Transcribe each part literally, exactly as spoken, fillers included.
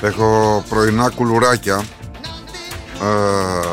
Έχω πρωινά κουλουράκια. Ε,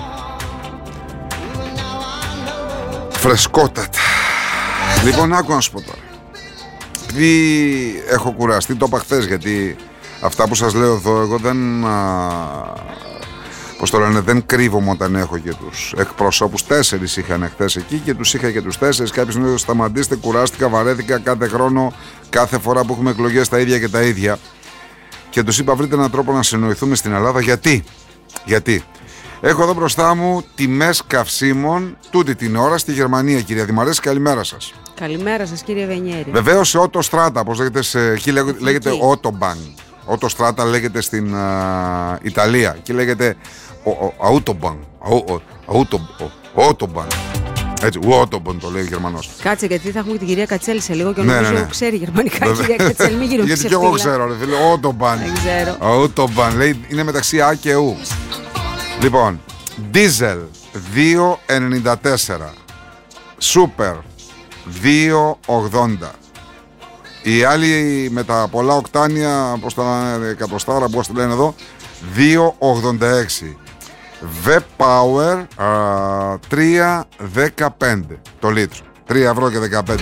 φρεσκότατα. Λοιπόν, άκου να σου πω τώρα. Επειδή έχω κουραστεί, το είπα χθες, γιατί αυτά που σας λέω εδώ εγώ δεν, α, πώς το λένε, δεν κρύβομαι όταν έχω και τους εκπροσώπους. Τέσσερις είχαν χθες εκεί και τους είχα και τους τέσσερις. Κάποιος μου είπε σταματήστε, κουράστηκα, βαρέθηκα κάθε χρόνο, κάθε φορά που έχουμε εκλογές τα ίδια και τα ίδια. Και τους είπα βρείτε έναν τρόπο να συνοηθούμε στην Ελλάδα. Γιατί, γιατί έχω εδώ μπροστά μου τιμές καυσίμων τούτη την ώρα στη Γερμανία. Κυρία Δημαρέση, καλημέρα σας. Καλημέρα σας κύριε Βενιέρη. Βεβαίως σε Autostrada, όπως λέγεται, σε, εκεί λέγεται Autobahn. Autostrada λέγεται στην uh, Ιταλία. Εκεί λέγεται Autobahn. Autobahn. Έτσι, Autobahn το λέει ο Γερμανός. Κάτσε, γιατί θα έχουμε και την κυρία Κατσέλη σε λίγο και ναι, νομίζω ναι, ναι. ξέρει γερμανικά η κυρία Κατσέλη. Μην γίνουμε γιατί και εγώ ξέρω, ρε φίλε. Autobahn. Δεν ξέρω. Autobahn λέει είναι μεταξύ Α και Ου. Λοιπόν, Diesel δύο ενενήντα τέσσερα, Super δύο ογδόντα. Οι άλλοι με τα πολλά οκτάνια, πώς τα εκατοστάρα, πώς τα λένε εδώ, δύο ογδόντα έξι. V-Power τρία δεκαπέντε το λίτρο, τρία ευρώ και δεκαπέντε.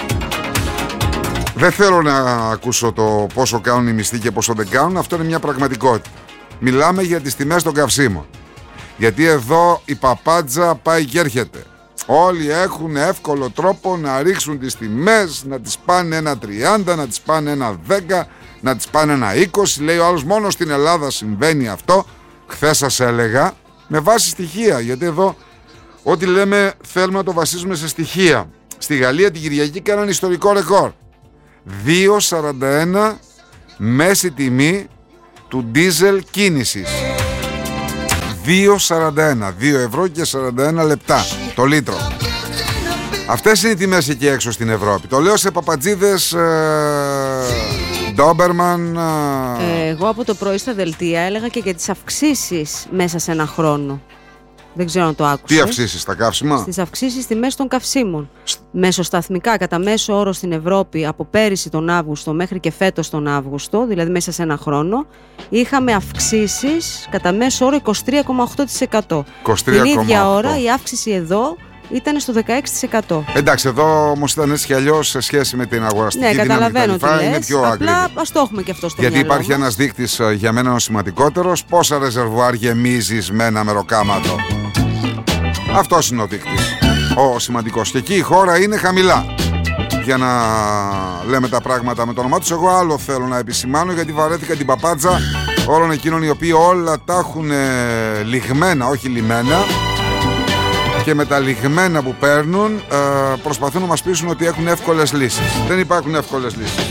Δεν θέλω να ακούσω το πόσο κάνουν οι μισθοί και πόσο δεν κάνουν, αυτό είναι μια πραγματικότητα. Μιλάμε για τις τιμές των καυσίμων. Γιατί εδώ η παπάντζα πάει και έρχεται. Όλοι έχουν εύκολο τρόπο να ρίξουν τις τιμές, να τις πάνε ένα τριάντα, να τις πάνε ένα δέκα, να τις πάνε ένα είκοσι. Λέει ο άλλος μόνο στην Ελλάδα συμβαίνει αυτό. Χθες σας έλεγα με βάση στοιχεία, γιατί εδώ ό,τι λέμε θέλουμε να το βασίζουμε σε στοιχεία. Στη Γαλλία την Κυριακή κάνανε ιστορικό ρεκόρ. δύο σαράντα ένα μέση τιμή του ντίζελ κίνησης. δύο σαράντα ένα, δύο ευρώ και σαράντα ένα λεπτά το λίτρο. Αυτές είναι οι τιμές εκεί έξω στην Ευρώπη. Το λέω σε παπατζίδες Ντόμπερμαν. Ε, εγώ από το πρωί στα δελτία έλεγα και για τις αυξήσεις μέσα σε ένα χρόνο. Δεν ξέρω αν το άκουσες. Τι αυξήσεις, στα καύσιμα? Στις αυξήσεις τιμές των καυσίμων. Σ... Μεσοσταθμικά, κατά μέσο όρο στην Ευρώπη, από πέρυσι τον Αύγουστο μέχρι και φέτος τον Αύγουστο, δηλαδή μέσα σε ένα χρόνο, είχαμε αυξήσεις κατά μέσο όρο είκοσι τρία κόμμα οκτώ τοις εκατό. Την ίδια ώρα η αύξηση εδώ ήταν στο δεκαέξι τοις εκατό. Εντάξει, εδώ όμως ήταν έτσι κι αλλιώς σε σχέση με την αγοραστική ναι, δύναμη καταλαβαίνω τι λες. Είναι πιο ακριβή. Απλά ας το έχουμε και αυτό στο γιατί μυαλό υπάρχει μας. ένας δείκτης για μένα ο σημαντικότερος. Πόσα ρεζερβουάρ γεμίζεις με ένα μεροκάματο. Αυτός είναι ο δείκτης, ο σημαντικός. Και εκεί η χώρα είναι χαμηλά. Για να λέμε τα πράγματα με το όνομά τους. Εγώ άλλο θέλω να επισημάνω, γιατί βαρέθηκα την παπάτζα όλων εκείνων οι οποίοι όλα τα έχουν λιγμένα, όχι λιμένα. Και με τα λιγμένα που παίρνουν προσπαθούν να μας πείσουν ότι έχουν εύκολες λύσεις. Δεν υπάρχουν εύκολες λύσεις.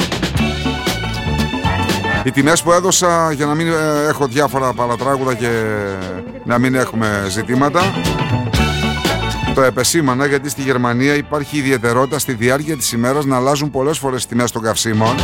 Οι τιμές που έδωσα, για να μην έχω διάφορα παρατράγουδα και να μην έχουμε ζητήματα, το επεσήμανα, γιατί στη Γερμανία υπάρχει ιδιαιτερότητα στη διάρκεια της ημέρας να αλλάζουν πολλές φορές τιμές των καυσίμων.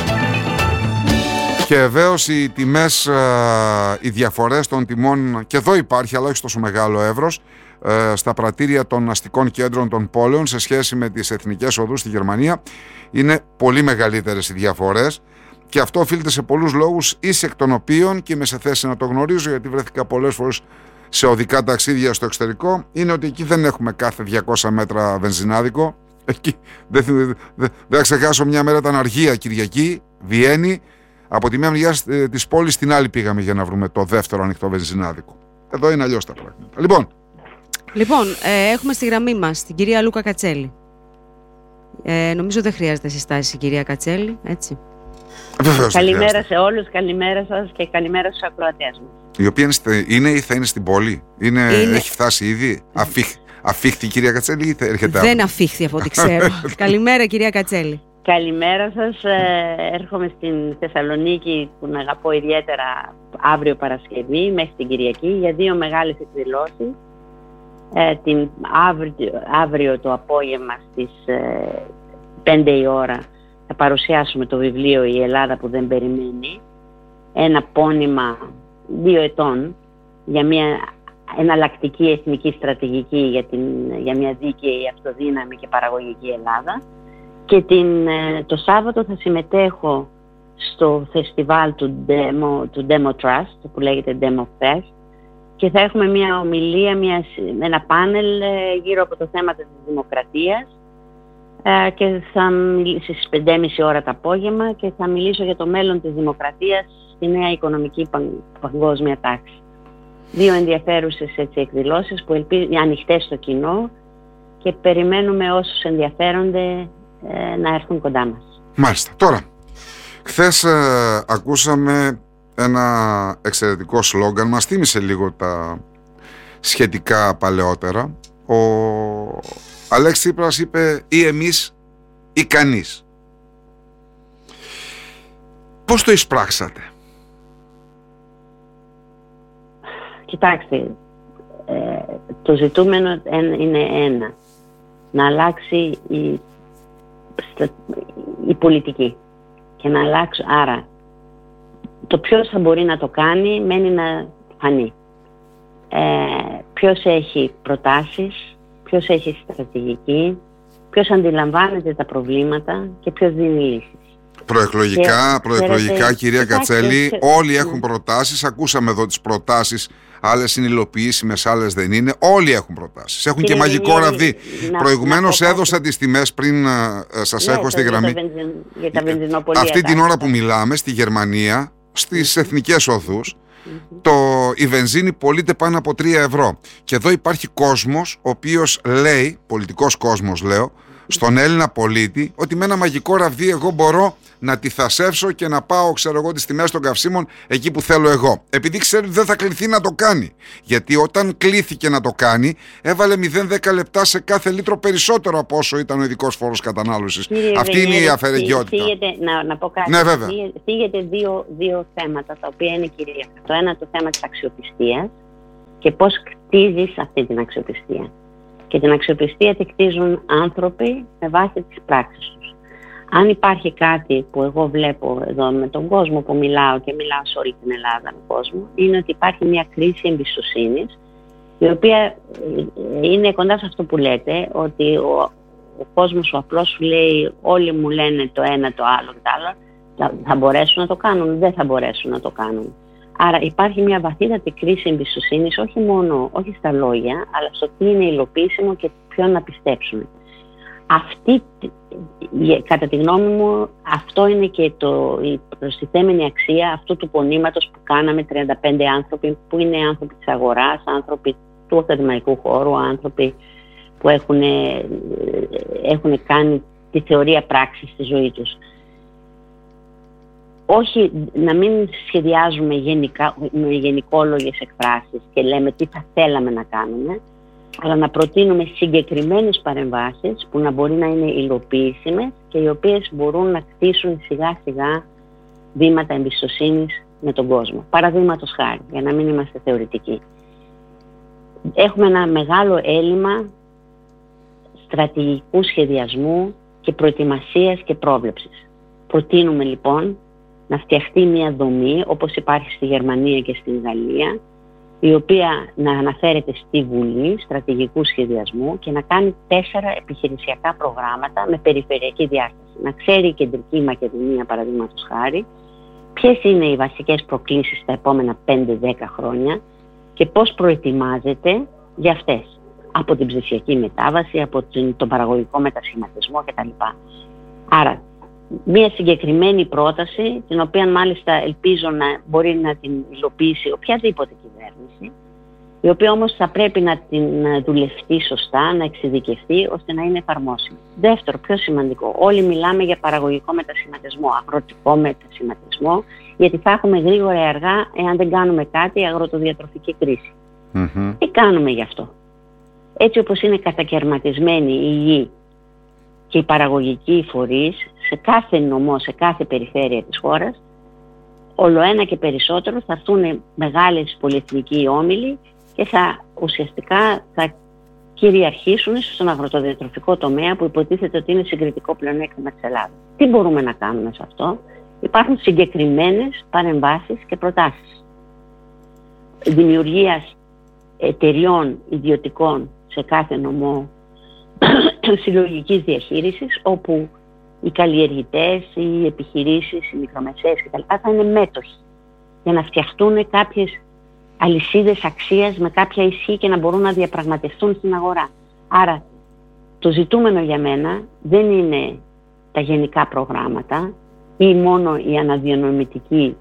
Και βεβαίως οι τιμές, οι διαφορές των τιμών, και εδώ υπάρχει, αλλά όχι στο τόσο μεγάλο εύρος, στα πρατήρια των αστικών κέντρων των πόλεων σε σχέση με τις εθνικές οδούς στη Γερμανία, είναι πολύ μεγαλύτερες οι διαφορές. Και αυτό οφείλεται σε πολλούς λόγους, εις εκ των οποίων, και είμαι σε θέση να το γνωρίζω γιατί βρέθηκα πολλές φορές σε οδικά ταξίδια στο εξωτερικό, είναι ότι εκεί δεν έχουμε κάθε διακόσια μέτρα βενζινάδικο. Εκεί δεν δε, δε, δε θα ξεχάσω, μια μέρα ήταν αργία Κυριακή, Βιέννη, από τη μία μεριά της πόλης στην άλλη πήγαμε για να βρούμε το δεύτερο ανοιχτό βενζινάδικο. Εδώ είναι αλλιώς τα πράγματα. Λοιπόν, λοιπόν ε, έχουμε στη γραμμή μας την κυρία Λούκα Κατσέλη. Ε, νομίζω δεν χρειάζεται συστάσεις η κυρία Κατσέλη, έτσι. Βεβαίως, καλημέρα σε όλους, καλημέρα σας και καλημέρα στους ακροατές μας. Η οποία είναι, είναι ή θα είναι στην πόλη, είναι, είναι... έχει φτάσει ήδη, Αφήχ, αφήχθη η κυρία Κατσέλη ή θα έρχεται? Δεν αφήχθη από ό,τι ξέρω. Καλημέρα κυρία Κατσέλη. Καλημέρα σας, ε, έρχομαι στην Θεσσαλονίκη που να αγαπώ ιδιαίτερα αύριο Παρασκευή μέχρι την Κυριακή για δύο μεγάλες εκδηλώσεις. Ε, την αύριο, αύριο το απόγευμα στις ε, πέντε η ώρα θα παρουσιάσουμε το βιβλίο «Η Ελλάδα που δεν περιμένει», ένα πόνημα δύο ετών για μια εναλλακτική εθνική στρατηγική για, την, για μια δίκαιη, αυτοδύναμη και παραγωγική Ελλάδα. Και την, το Σάββατο θα συμμετέχω στο φεστιβάλ του Demo, του Demo Trust, που λέγεται Demo Fest, και θα έχουμε μια ομιλία, μια, ένα πάνελ γύρω από το θέμα της δημοκρατίας, και θα μιλήσω στις πέντε και μισή ώρα το απόγευμα και θα μιλήσω για το μέλλον της δημοκρατίας στη νέα οικονομική παγκόσμια τάξη. Δύο ενδιαφέρουσες έτσι, εκδηλώσεις που ελπίζω ανοιχτές στο κοινό και περιμένουμε όσους ενδιαφέρονται ε, να έρθουν κοντά μας. Μάλιστα. Τώρα, χθες ε, ακούσαμε ένα εξαιρετικό σλόγγαν, μας θύμισε λίγο τα σχετικά παλαιότερα. Ο Αλέξης Τσίπρας είπε ή εμείς ή κανείς. Πώς το εισπράξατε? Κοιτάξτε, ε, το ζητούμενο είναι ένα. Να αλλάξει η, η πολιτική και να αλλάξει. Άρα, το ποιος θα μπορεί να το κάνει μένει να φανεί. Ε, ποιος έχει προτάσεις, ποιος έχει στρατηγική, ποιος αντιλαμβάνεται τα προβλήματα και ποιος δίνει λύσεις. Προεκλογικά, και, προεκλογικά ξέρετε, κυρία κοιτάξτε, Κατσέλη, και, όλοι ναι. έχουν προτάσεις. Ακούσαμε εδώ τις προτάσεις, άλλες είναι υλοποιήσιμες, άλλες δεν είναι. Όλοι έχουν προτάσεις. Έχουν Κύριε και μαγικό Βενιέλη, ραβδί. να- Προηγουμένως να πω έδωσα τις τιμές πριν ε, σας Ναι, έχω το- στη για γραμμή. το βενζιν- για τα βενζινοπολία, Αυτή την εντάξει. ώρα που μιλάμε στη Γερμανία, στις εθνικές οδούς, Μμμ. το, η βενζίνη πωλείται πάνω από τρία ευρώ. Και εδώ υπάρχει κόσμος ο οποίος λέει, πολιτικός κόσμος λέω, στον Έλληνα πολίτη ότι με ένα μαγικό ραβδί εγώ μπορώ να τη θασεύσω και να πάω, ξέρω εγώ, τις τιμές των καυσίμων εκεί που θέλω εγώ. Επειδή ξέρει ότι δεν θα κληθεί να το κάνει. Γιατί όταν κλήθηκε να το κάνει, έβαλε μηδέν κόμμα δέκα λεπτά σε κάθε λίτρο περισσότερο από όσο ήταν ο ειδικός φόρος κατανάλωσης. Κύριε Αυτή Βενιέλη, είναι η αφαιρεγγιότητα. θίγεται- να, να πω κάτι. Ναι, βέβαια. Θίγε- Θίγεται δύο, δύο θέματα τα οποία είναι κυρίαρχα. Το ένα το θέμα της αξιοπιστίας και πώς κτίζεις αυτή την αξιοπιστία. Και την αξιοπιστία τη κτίζουν άνθρωποι με βάση τις πράξεις τους. Αν υπάρχει κάτι που εγώ βλέπω εδώ με τον κόσμο που μιλάω και μιλάω σε όλη την Ελλάδα με κόσμο, είναι ότι υπάρχει μια κρίση εμπιστοσύνης, η οποία ε, είναι κοντά σε αυτό που λέτε, ότι ο, ο κόσμος ο απλός σου λέει όλοι μου λένε το ένα, το άλλο και το άλλο, θα, θα μπορέσουν να το κάνουν, δεν θα μπορέσουν να το κάνουν. Άρα υπάρχει μια βαθύτατη κρίση εμπιστοσύνης, όχι μόνο, όχι στα λόγια, αλλά στο τι είναι υλοποιήσιμο και ποιον να πιστέψουν. Αυτή, κατά τη γνώμη μου, αυτό είναι και το, η προστιθέμενη αξία αυτού του πονήματος που κάναμε τριάντα πέντε άνθρωποι, που είναι άνθρωποι της αγοράς, άνθρωποι του ακαδημαϊκού χώρου, άνθρωποι που έχουν, έχουν κάνει τη θεωρία πράξης στη ζωή τους. Όχι, να μην σχεδιάζουμε γενικά, με γενικόλογες εκφράσεις και λέμε τι θα θέλαμε να κάνουμε, αλλά να προτείνουμε συγκεκριμένες παρεμβάσεις που να μπορεί να είναι υλοποιήσιμες και οι οποίες μπορούν να κτίσουν σιγά σιγά βήματα εμπιστοσύνης με τον κόσμο. Παραδείγματος χάρη, για να μην είμαστε θεωρητικοί. Έχουμε ένα μεγάλο έλλειμμα στρατηγικού σχεδιασμού και προετοιμασίας και πρόβλεψης. Προτείνουμε λοιπόν να φτιαχτεί μια δομή όπως υπάρχει στη Γερμανία και στην Γαλλία, η οποία να αναφέρεται στη Βουλή στρατηγικού σχεδιασμού και να κάνει τέσσερα επιχειρησιακά προγράμματα με περιφερειακή διάσταση. Να ξέρει η Κεντρική Μακεδονία, παραδείγματος χάρη, ποιες είναι οι βασικές προκλήσεις τα επόμενα πέντε δέκα χρόνια και πώς προετοιμάζεται για αυτές. Από την ψηφιακή μετάβαση, από τον παραγωγικό μετασχηματισμό κτλ. Άρα, μία συγκεκριμένη πρόταση, την οποία μάλιστα ελπίζω να μπορεί να την υλοποιήσει οποιαδήποτε κυβέρνηση, η οποία όμως θα πρέπει να την δουλευτεί σωστά, να εξειδικευτεί, ώστε να είναι εφαρμόσιμη. Δεύτερο, πιο σημαντικό, όλοι μιλάμε για παραγωγικό μετασχηματισμό, αγροτικό μετασχηματισμό, γιατί θα έχουμε γρήγορα ή αργά, εάν δεν κάνουμε κάτι, αγροτοδιατροφική κρίση. Mm-hmm. Τι κάνουμε γι' αυτό? Έτσι όπως είναι κατακαιρματισμένη η γη και οι παραγωγικοί φορείς, σε κάθε νομό, σε κάθε περιφέρεια της χώρας, ολοένα και περισσότερο θα έρθουν μεγάλες πολυεθνικοί όμιλοι και θα ουσιαστικά θα κυριαρχήσουν στον αγροτοδιατροφικό τομέα που υποτίθεται ότι είναι συγκριτικό πλεονέκτημα της Ελλάδας. Τι μπορούμε να κάνουμε σε αυτό? Υπάρχουν συγκεκριμένες παρεμβάσεις και προτάσεις. Δημιουργίας εταιριών ιδιωτικών σε κάθε νομό συλλογικής διαχείρισης, όπου οι καλλιεργητές, οι επιχειρήσεις, οι μικρομεσαίες κτλ. θα είναι μέτοχοι για να φτιαχτούν κάποιες αλυσίδες αξίας με κάποια ισχύ και να μπορούν να διαπραγματευτούν στην αγορά. Άρα το ζητούμενο για μένα δεν είναι τα γενικά προγράμματα ή μόνο η αναδιανομητική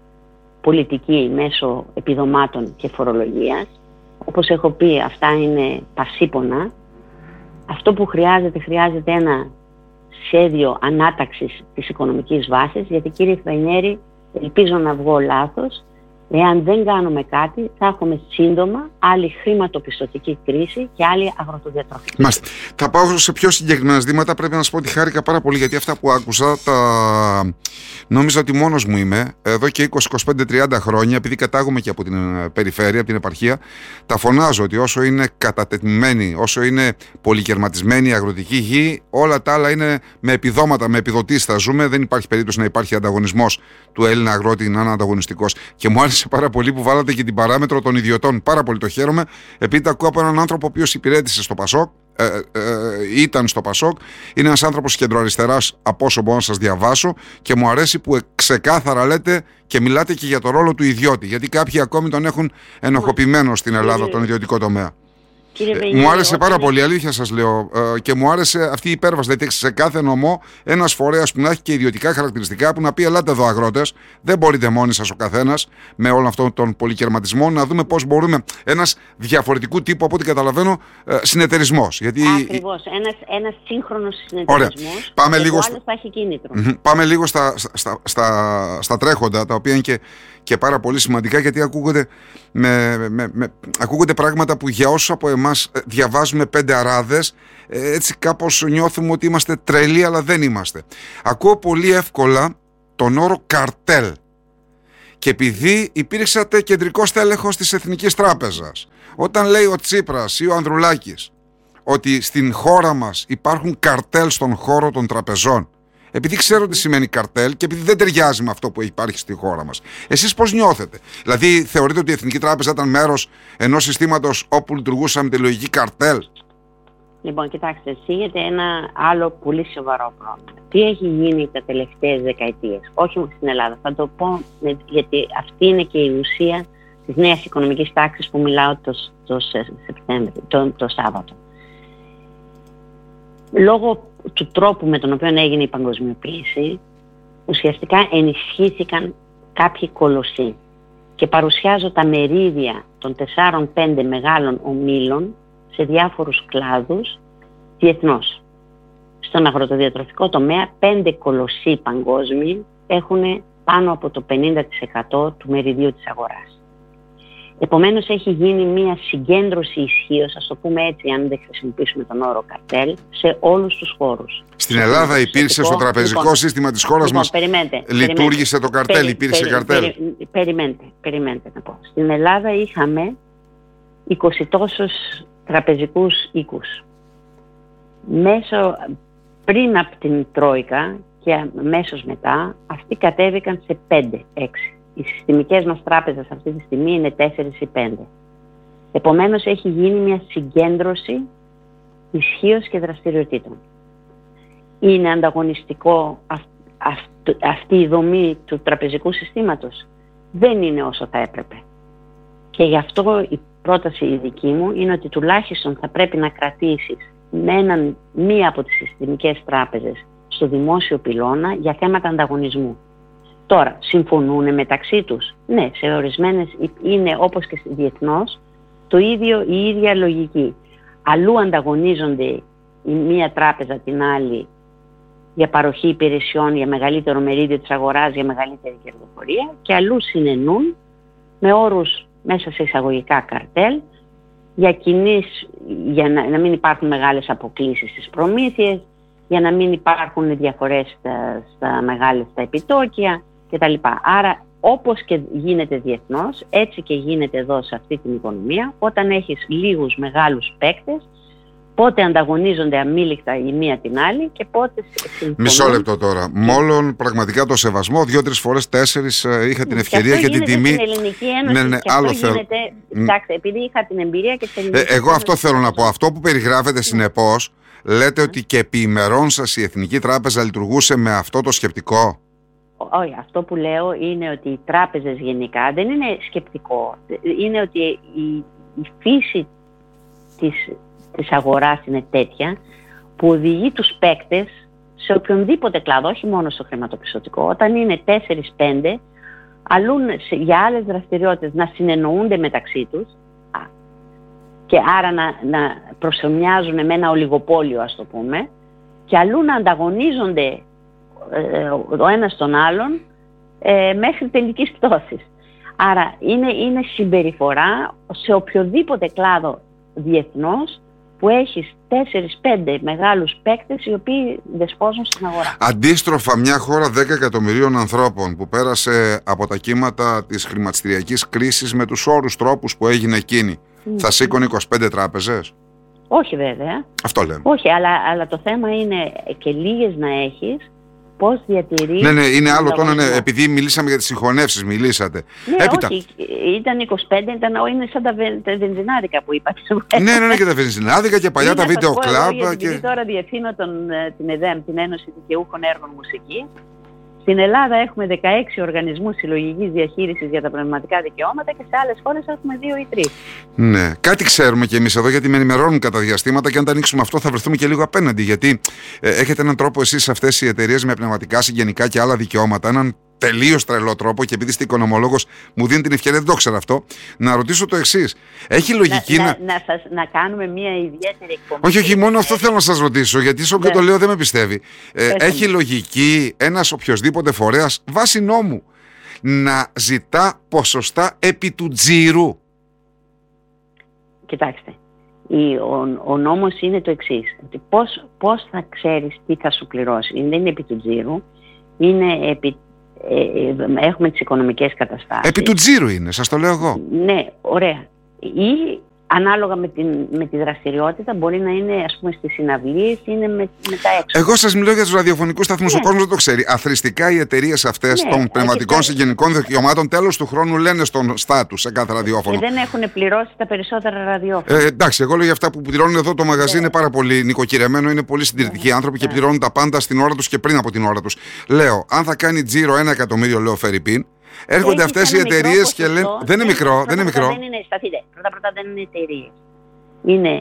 πολιτική μέσω επιδομάτων και φορολογίας. Όπως έχω πει, αυτά είναι πασίπονα. Αυτό που χρειάζεται, χρειάζεται ένα σχέδιο ανάταξης της οικονομικής βάσης, γιατί κύριε Φρανιέρη, ελπίζω να βγω λάθος, εάν δεν κάνουμε κάτι θα έχουμε σύντομα άλλη χρηματοπιστωτική κρίση και άλλη αγροτοδιατροφική. Μάλιστα. Θα πάω σε πιο συγκεκριμένα ζητήματα. Πρέπει να σας πω ότι χάρηκα πάρα πολύ, γιατί αυτά που άκουσα τα νόμιζα ότι μόνος μου είμαι εδώ και είκοσι, είκοσι πέντε, τριάντα χρόνια, επειδή κατάγομαι και από την περιφέρεια, από την επαρχία. Τα φωνάζω ότι όσο είναι κατατεθειμένη, όσο είναι πολυκερματισμένη η αγροτική γη, όλα τα άλλα είναι με επιδόματα, με επιδοτήσεις θα ζούμε. Δεν υπάρχει περίπτωση να υπάρχει ανταγωνισμός του Έλληνα αγρότη να είναι ανταγωνιστικός. Και μου άρεσε πάρα πολύ που βάλατε και την παράμετρο των ιδιωτών. Πάρα πολύ το χαίρομαι, επειδή τα ακούω από έναν άνθρωπο ο οποίος υπηρέτησε στο Πασόκ, ε, ε, ε, ήταν στο Πασόκ, είναι ένας άνθρωπος κεντροαριστεράς από όσο μπορώ να σας διαβάσω, και μου αρέσει που ξεκάθαρα λέτε και μιλάτε και για το ρόλο του ιδιώτη, γιατί κάποιοι ακόμη τον έχουν ενοχοποιημένο στην Ελλάδα, τον ιδιωτικό τομέα. Ε, μου άρεσε πάρα πολύ, αλήθεια σας λέω, ε, και μου άρεσε αυτή η υπέρβαση. Δηλαδή, σε κάθε νομό ένας φορέας που να έχει και ιδιωτικά χαρακτηριστικά, που να πει: ελάτε εδώ, αγρότες, δεν μπορείτε μόνοι σας ο καθένας με όλο αυτόν τον πολυκερματισμό, να δούμε πώς μπορούμε. Ένας διαφορετικού τύπου, από ό,τι καταλαβαίνω, ε, συνεταιρισμός. Γιατί... Ακριβώς, ένας, ένας σύγχρονος συνεταιρισμός. Πάμε λίγο, θα έχει κίνητρο. Πάμε λίγο στα, στα, στα, στα τρέχοντα, τα οποία είναι και, και πάρα πολύ σημαντικά, γιατί ακούγονται, με, με, με, ακούγονται πράγματα που για όσους από εμάς διαβάζουμε πέντε αράδες, έτσι κάπως νιώθουμε ότι είμαστε τρελοί, αλλά δεν είμαστε. Ακούω πολύ εύκολα τον όρο καρτέλ, και επειδή υπήρξατε κεντρικός τέλεχος της Εθνικής Τράπεζας, όταν λέει ο Τσίπρας ή ο Ανδρουλάκης ότι στην χώρα μας υπάρχουν καρτέλ στον χώρο των τραπεζών, επειδή ξέρω τι σημαίνει καρτέλ και επειδή δεν ταιριάζει με αυτό που υπάρχει στη χώρα μας, εσείς πώς νιώθετε? Δηλαδή, θεωρείτε ότι η Εθνική Τράπεζα ήταν μέρος ενός συστήματος όπου λειτουργούσαμε με τη λογική καρτέλ? Λοιπόν, κοιτάξτε, θίγεται ένα άλλο πολύ σοβαρό πρόβλημα. Τι έχει γίνει τα τελευταίες δεκαετίες, όχι μόνο στην Ελλάδα, θα το πω γιατί αυτή είναι και η ουσία της νέας οικονομικής τάξης που μιλάω το, το, Σεπτέμβριο, το, το Σάββατο. Λόγω του τρόπου με τον οποίο έγινε η παγκοσμιοποίηση, ουσιαστικά ενισχύθηκαν κάποιοι κολοσσοί, και παρουσιάζω τα μερίδια των τεσσάρων πέντε μεγάλων ομίλων σε διάφορους κλάδους διεθνώς. Στον αγροτοδιατροφικό τομέα, πέντε κολοσσοί παγκόσμιοι έχουν πάνω από το πενήντα τοις εκατό του μεριδίου της αγοράς. Επομένως, έχει γίνει μια συγκέντρωση ισχύως, ας το πούμε έτσι, αν δεν χρησιμοποιήσουμε τον όρο καρτέλ, σε όλους τους χώρους. Στην Ελλάδα υπήρξε, στο τραπεζικό λοιπόν, σύστημα της χώρας λοιπόν, μας, περιμένετε, λειτουργήσε περιμένετε, το καρτέλ, περι, υπήρξε περι, καρτέλ. Περι, περιμένετε, περιμένετε να πω. Στην Ελλάδα είχαμε είκοσι τόσους τραπεζικούς οίκους. Μέσω, πριν από την Τρόικα και αμέσως μετά, αυτοί κατέβηκαν σε πέντε έξι. Οι συστημικές μας τράπεζες αυτή τη στιγμή είναι τέσσερα ή πέντε. Επομένως, έχει γίνει μια συγκέντρωση ισχύως και δραστηριοτήτων. Είναι ανταγωνιστικό αυ, αυ, αυτή η δομή του τραπεζικού συστήματος? Δεν είναι όσο θα έπρεπε. Και γι' αυτό η πρόταση η δική μου είναι ότι τουλάχιστον θα πρέπει να κρατήσεις με έναν, μία από τις συστημικές τράπεζες στο δημόσιο πυλώνα για θέματα ανταγωνισμού. Τώρα, συμφωνούν μεταξύ τους? Ναι, σε ορισμένες είναι, όπως και διεθνώς, το ίδιο, η ίδια λογική. Αλλού ανταγωνίζονται η μία τράπεζα την άλλη για παροχή υπηρεσιών, για μεγαλύτερο μερίδιο της αγοράς, για μεγαλύτερη κερδοφορία, και αλλού συνενούν με όρους μέσα σε εισαγωγικά καρτέλ για κοινής, για να, να μην υπάρχουν μεγάλες αποκλίσεις στις προμήθειες, για να μην υπάρχουν διαφορές στα, στα μεγάλες τα επιτόκια κτλ. Άρα, όπως και γίνεται διεθνώς, έτσι και γίνεται εδώ σε αυτή την οικονομία, όταν έχεις λίγους μεγάλους παίκτες πότε ανταγωνίζονται αμήλικτα η μία την άλλη και πότε συμφωνούν. Μισό λεπτό τώρα. Μόλον πραγματικά το σεβασμό, δύο-τρεις φορές, τέσσερις είχα την ευκαιρία και, και την τιμή. Στην Ελληνική Ένωση, ναι, ναι, και άλλο αυτό θέλω. γίνεται. Κοιτάξτε, επειδή είχα την εμπειρία και την ελληνική. Ε, εγώ αυτό θέλω να πω. Αυτό που περιγράφεται συνεπώς, λέτε ότι και επί ημερών σας η Εθνική Τράπεζα λειτουργούσε με αυτό το σκεπτικό. Όχι, αυτό που λέω είναι ότι οι τράπεζες γενικά δεν είναι σκεπτικό. Είναι ότι η, η φύση της, της αγοράς είναι τέτοια που οδηγεί τους παίκτες σε οποιονδήποτε κλάδο, όχι μόνο στο χρηματοπιστωτικό, όταν είναι τέσσερις πέντε, αλλού για άλλες δραστηριότητες να συνεννοούνται μεταξύ τους και άρα να, να προσωμιάζουν με ένα ολιγοπόλιο, ας το πούμε, και αλλού να ανταγωνίζονται ο ένας τον άλλον ε, μέχρι τελικής πτώσης. Άρα είναι, είναι συμπεριφορά σε οποιοδήποτε κλάδο διεθνώς που έχεις τέσσερις πέντε μεγάλους παίκτες οι οποίοι δεσπόζουν στην αγορά. Αντίστροφα, μια χώρα δέκα εκατομμυρίων ανθρώπων που πέρασε από τα κύματα της χρηματιστηριακής κρίσης με τους όρους τρόπους που έγινε εκείνη, mm. θα σήκωνε είκοσι πέντε τράπεζες? Όχι βέβαια. Αυτό λέμε. Όχι, αλλά, αλλά το θέμα είναι και λίγες να έχεις, πώς διατηρείς. Ναι, ναι, είναι άλλο τώρα, ναι, επειδή μιλήσαμε για τις συγχωνεύσεις, μιλήσατε. Ναι, Έπειτα. Όχι, ήταν είκοσι πέντε, ήταν, είναι σαν τα, βε, τα βενζινάδικα που είπατε. Ναι, ναι, ναι, και τα βενζινάδικα και παλιά είναι τα βίντεο κλαμπ. Και... Και... τώρα διευθύνω τον, την ΕΔΕΜ, την Ένωση Δικαιούχων Έργων Μουσικής. Στην Ελλάδα έχουμε δεκαέξι οργανισμούς συλλογικής διαχείρισης για τα πνευματικά δικαιώματα και σε άλλες χώρες έχουμε δύο ή τρεις. Ναι, κάτι ξέρουμε κι εμείς εδώ, γιατί με ενημερώνουν κατά διαστήματα και αν τα ανοίξουμε αυτό θα βρεθούμε και λίγο απέναντι. Γιατί ε, έχετε έναν τρόπο εσείς αυτές οι εταιρείες με πνευματικά, συγγενικά και άλλα δικαιώματα, έναν τελείως τρελό τρόπο, και επειδή είστε οικονομολόγος μου δίνει την ευκαιρία, δεν το ξέρω αυτό, να ρωτήσω το εξής. Έχει λογική να... να... Να, να, σας, να κάνουμε μια ιδιαίτερη εκπομπή. Όχι, όχι, μόνο αυτό θέλω να σας ρωτήσω, γιατί σε όποιο το λέω δεν με πιστεύει. Ε, έχει λογική ένας οποιοσδήποτε φορέας, βάσει νόμου, να ζητά ποσοστά επί του τζίρου? Κοιτάξτε, η, ο, ο νόμος είναι το εξής, ότι πώς, πώς θα ξέρεις τι θα σου πληρώσει. Δεν είναι επί του τζίρου, είναι επί Ε, ε, έχουμε τις οικονομικές καταστάσεις. Επί του τζίρου είναι, σας το λέω εγώ. Ναι, ωραία. Ή ανάλογα με, την, με τη δραστηριότητα μπορεί να είναι, ας πούμε, στις συναυλίες, είναι με, με τα έξω. Εγώ σας μιλώ για τους ραδιοφωνικούς σταθμούς, ναι. Ο κόσμος δεν το ξέρει. Αθρηστικά οι εταιρείες αυτές, ναι, των πνευματικών συγγενικών δικαιωμάτων τέλος του χρόνου λένε στον στάτους σε κάθε ραδιόφωνο. Και δεν έχουν πληρώσει τα περισσότερα ραδιόφωνα. Ε, εντάξει, εγώ λέω για αυτά που πληρώνουν εδώ το μαγαζί, ναι, είναι πάρα πολύ νοικοκυρεμένο, είναι πολύ συντηρητικοί, ναι, άνθρωποι, ναι, και πληρώνουν τα πάντα στην ώρα τους και πριν από την ώρα τους. Λέω, αν θα κάνει τζίρο ένα εκατομμύριο, λέω Φερρυπίν, έρχονται αυτές οι εταιρείες και λένε. Δεν είναι μικρό, δεν είναι μικρό. Δεν είναι, σταθείτε. Πρώτα-πρώτα δεν είναι εταιρείες. Είναι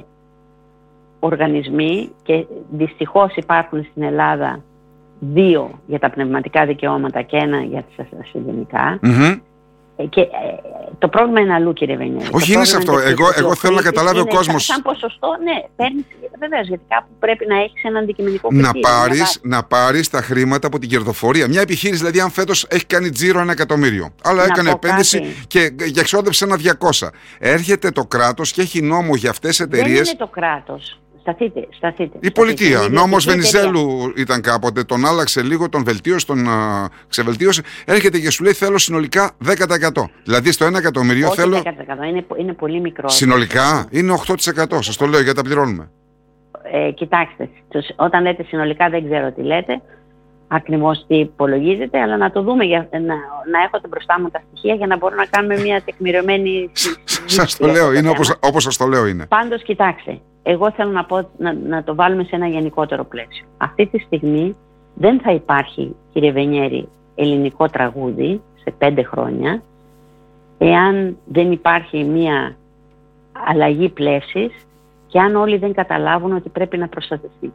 οργανισμοί και δυστυχώς υπάρχουν στην Ελλάδα δύο για τα πνευματικά δικαιώματα και ένα για τα συγγενικά. Mm-hmm. Και ε, το πρόβλημα είναι αλλού, κύριε Βενιέρη. Όχι, είναι σε αυτό. Εγώ, εγώ θέλω να καταλάβει ο κόσμος. Σαν ποσοστό, ναι, παίρνεις, βεβαίως, γιατί κάπου πρέπει να έχεις ένα αντικειμενικό να πάρεις, να πάρεις τα χρήματα από την κερδοφορία. Μια επιχείρηση, δηλαδή, αν φέτος έχει κάνει τζίρο ένα εκατομμύριο, αλλά να έκανε επένδυση κάτι. Και εξόδεψε ένα διακόσια. Έρχεται το κράτος και έχει νόμο για αυτές τις εταιρείες. Δεν είναι το κράτος. Σταθείτε, σταθείτε. Η πολιτεία. Σταθείτε. Νόμος Βενιζέλου ήταν κάποτε, τον άλλαξε λίγο, τον βελτίωσε, τον uh, ξεβελτίωσε. Έρχεται και σου λέει θέλω συνολικά δέκα τοις εκατό. Δηλαδή στο ένα εκατομμύριο όχι θέλω. δέκα τοις εκατό, είναι, είναι πολύ μικρό. Συνολικά είναι οκτώ τοις εκατό. Σας το λέω γιατί τα πληρώνουμε. Ε, κοιτάξτε, όταν λέτε συνολικά δεν ξέρω τι λέτε, ακριβώς τι υπολογίζετε, αλλά να το δούμε, για, να, να έχω μπροστά μου τα στοιχεία για να μπορούμε να κάνουμε μια τεκμηριωμένη. Σας το λέω, είναι όπως, όπως σας το λέω είναι. Πάντως, κοιτάξτε, εγώ θέλω να, πω, να, να το βάλουμε σε ένα γενικότερο πλαίσιο. Αυτή τη στιγμή δεν θα υπάρχει, κύριε Βενιέρη, ελληνικό τραγούδι σε πέντε χρόνια, εάν δεν υπάρχει μια αλλαγή πλεύσης και αν όλοι δεν καταλάβουν ότι πρέπει να προστατευτεί.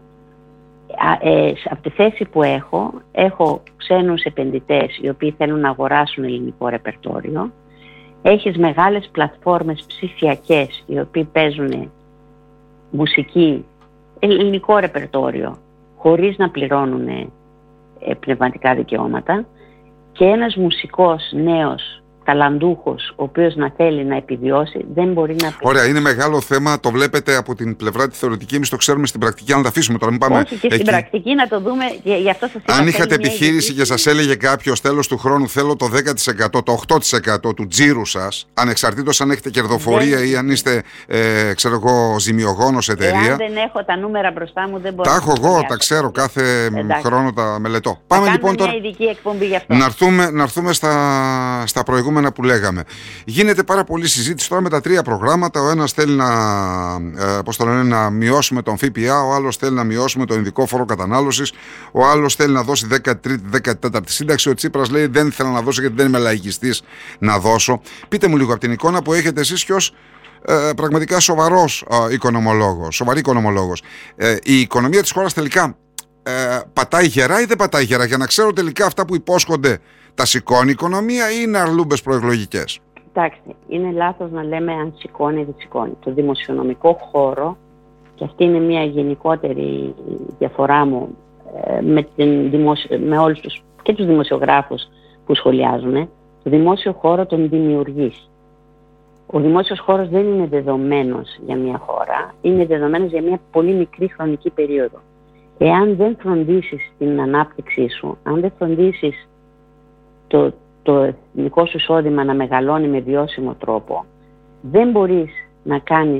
Ε, από τη θέση που έχω, έχω ξένους επενδυτές οι οποίοι θέλουν να αγοράσουν ελληνικό ρεπερτόριο. Έχεις μεγάλες πλατφόρμες ψηφιακές οι οποίοι παίζουν μουσική, ελληνικό ρεπερτόριο χωρίς να πληρώνουν ε, πνευματικά δικαιώματα, και ένας μουσικός νέος ταλαντούχος, ο οποίος να θέλει να επιβιώσει, δεν μπορεί να πει. Ωραία, είναι μεγάλο θέμα, το βλέπετε από την πλευρά τη θεωρητική, εμείς το ξέρουμε στην πρακτική, αν τα αφήσουμε τώρα, μην πάμε. Όχι, και εκεί. Στην πρακτική να το δούμε, γι' αυτό σας είπα. Αν είχατε επιχείρηση και σας έλεγε κάποιος τέλος του χρόνου, θέλω το δέκα τοις εκατό, το οκτώ τοις εκατό του τζίρου σας, ανεξαρτήτως αν έχετε κερδοφορία δεν... ή αν είστε, ε, ξέρω εγώ, ζημιογόνος εταιρεία. Εάν δεν έχω τα νούμερα μπροστά μου, δεν μπορώ. Τα έχω εγώ, τα ξέρω, κάθε Εντάξει. χρόνο τα μελετώ. Πάμε θα λοιπόν τώρα. Μια ειδική εκπομπή γι' αυτό. Να έρθουμε, να έρθουμε στα, στα προηγούμενα που λέγαμε. Γίνεται πάρα πολύ συζήτηση τώρα με τα τρία προγράμματα. Ο ένας θέλει να, ε, πώς το λένε, να μειώσουμε τον ΦΠΑ, ο άλλος θέλει να μειώσουμε τον ειδικό φόρο κατανάλωσης, ο άλλος θέλει να δώσει δέκατη τρίτη δέκατη τέταρτη σύνταξη. Ο Τσίπρας λέει δεν θέλω να δώσω γιατί δεν είμαι λαϊκιστής να δώσω. Πείτε μου λίγο από την εικόνα που έχετε εσείς και ως ε, πραγματικά σοβαρός ε, οικονομολόγος, σοβαρή οικονομολόγος. Ε, η οικονομία της χώρας τελικά ε, πατάει γερά ή δεν πατάει γερά, για να ξέρω τελικά αυτά που υπόσχονται τα σηκώνει η οικονομία ή είναι αρλούμπες προεκλογικές? Κοιτάξτε, είναι λάθος να λέμε αν σηκώνει ή δεν σηκώνει. Το δημοσιονομικό χώρο, και αυτή είναι μια γενικότερη διαφορά μου ε, με, την δημοσιο... με όλους τους, και τους δημοσιογράφους που σχολιάζουν, το δημόσιο χώρο τον δημιουργείς. Ο δημόσιος χώρος δεν είναι δεδομένος για μια χώρα, είναι δεδομένος για μια πολύ μικρή χρονική περίοδο. Εάν δεν φροντίσεις την ανάπτυξή σου, αν δεν φροντίσεις το, το εθνικό σου εισόδημα να μεγαλώνει με βιώσιμο τρόπο, δεν μπορείς να κάνεις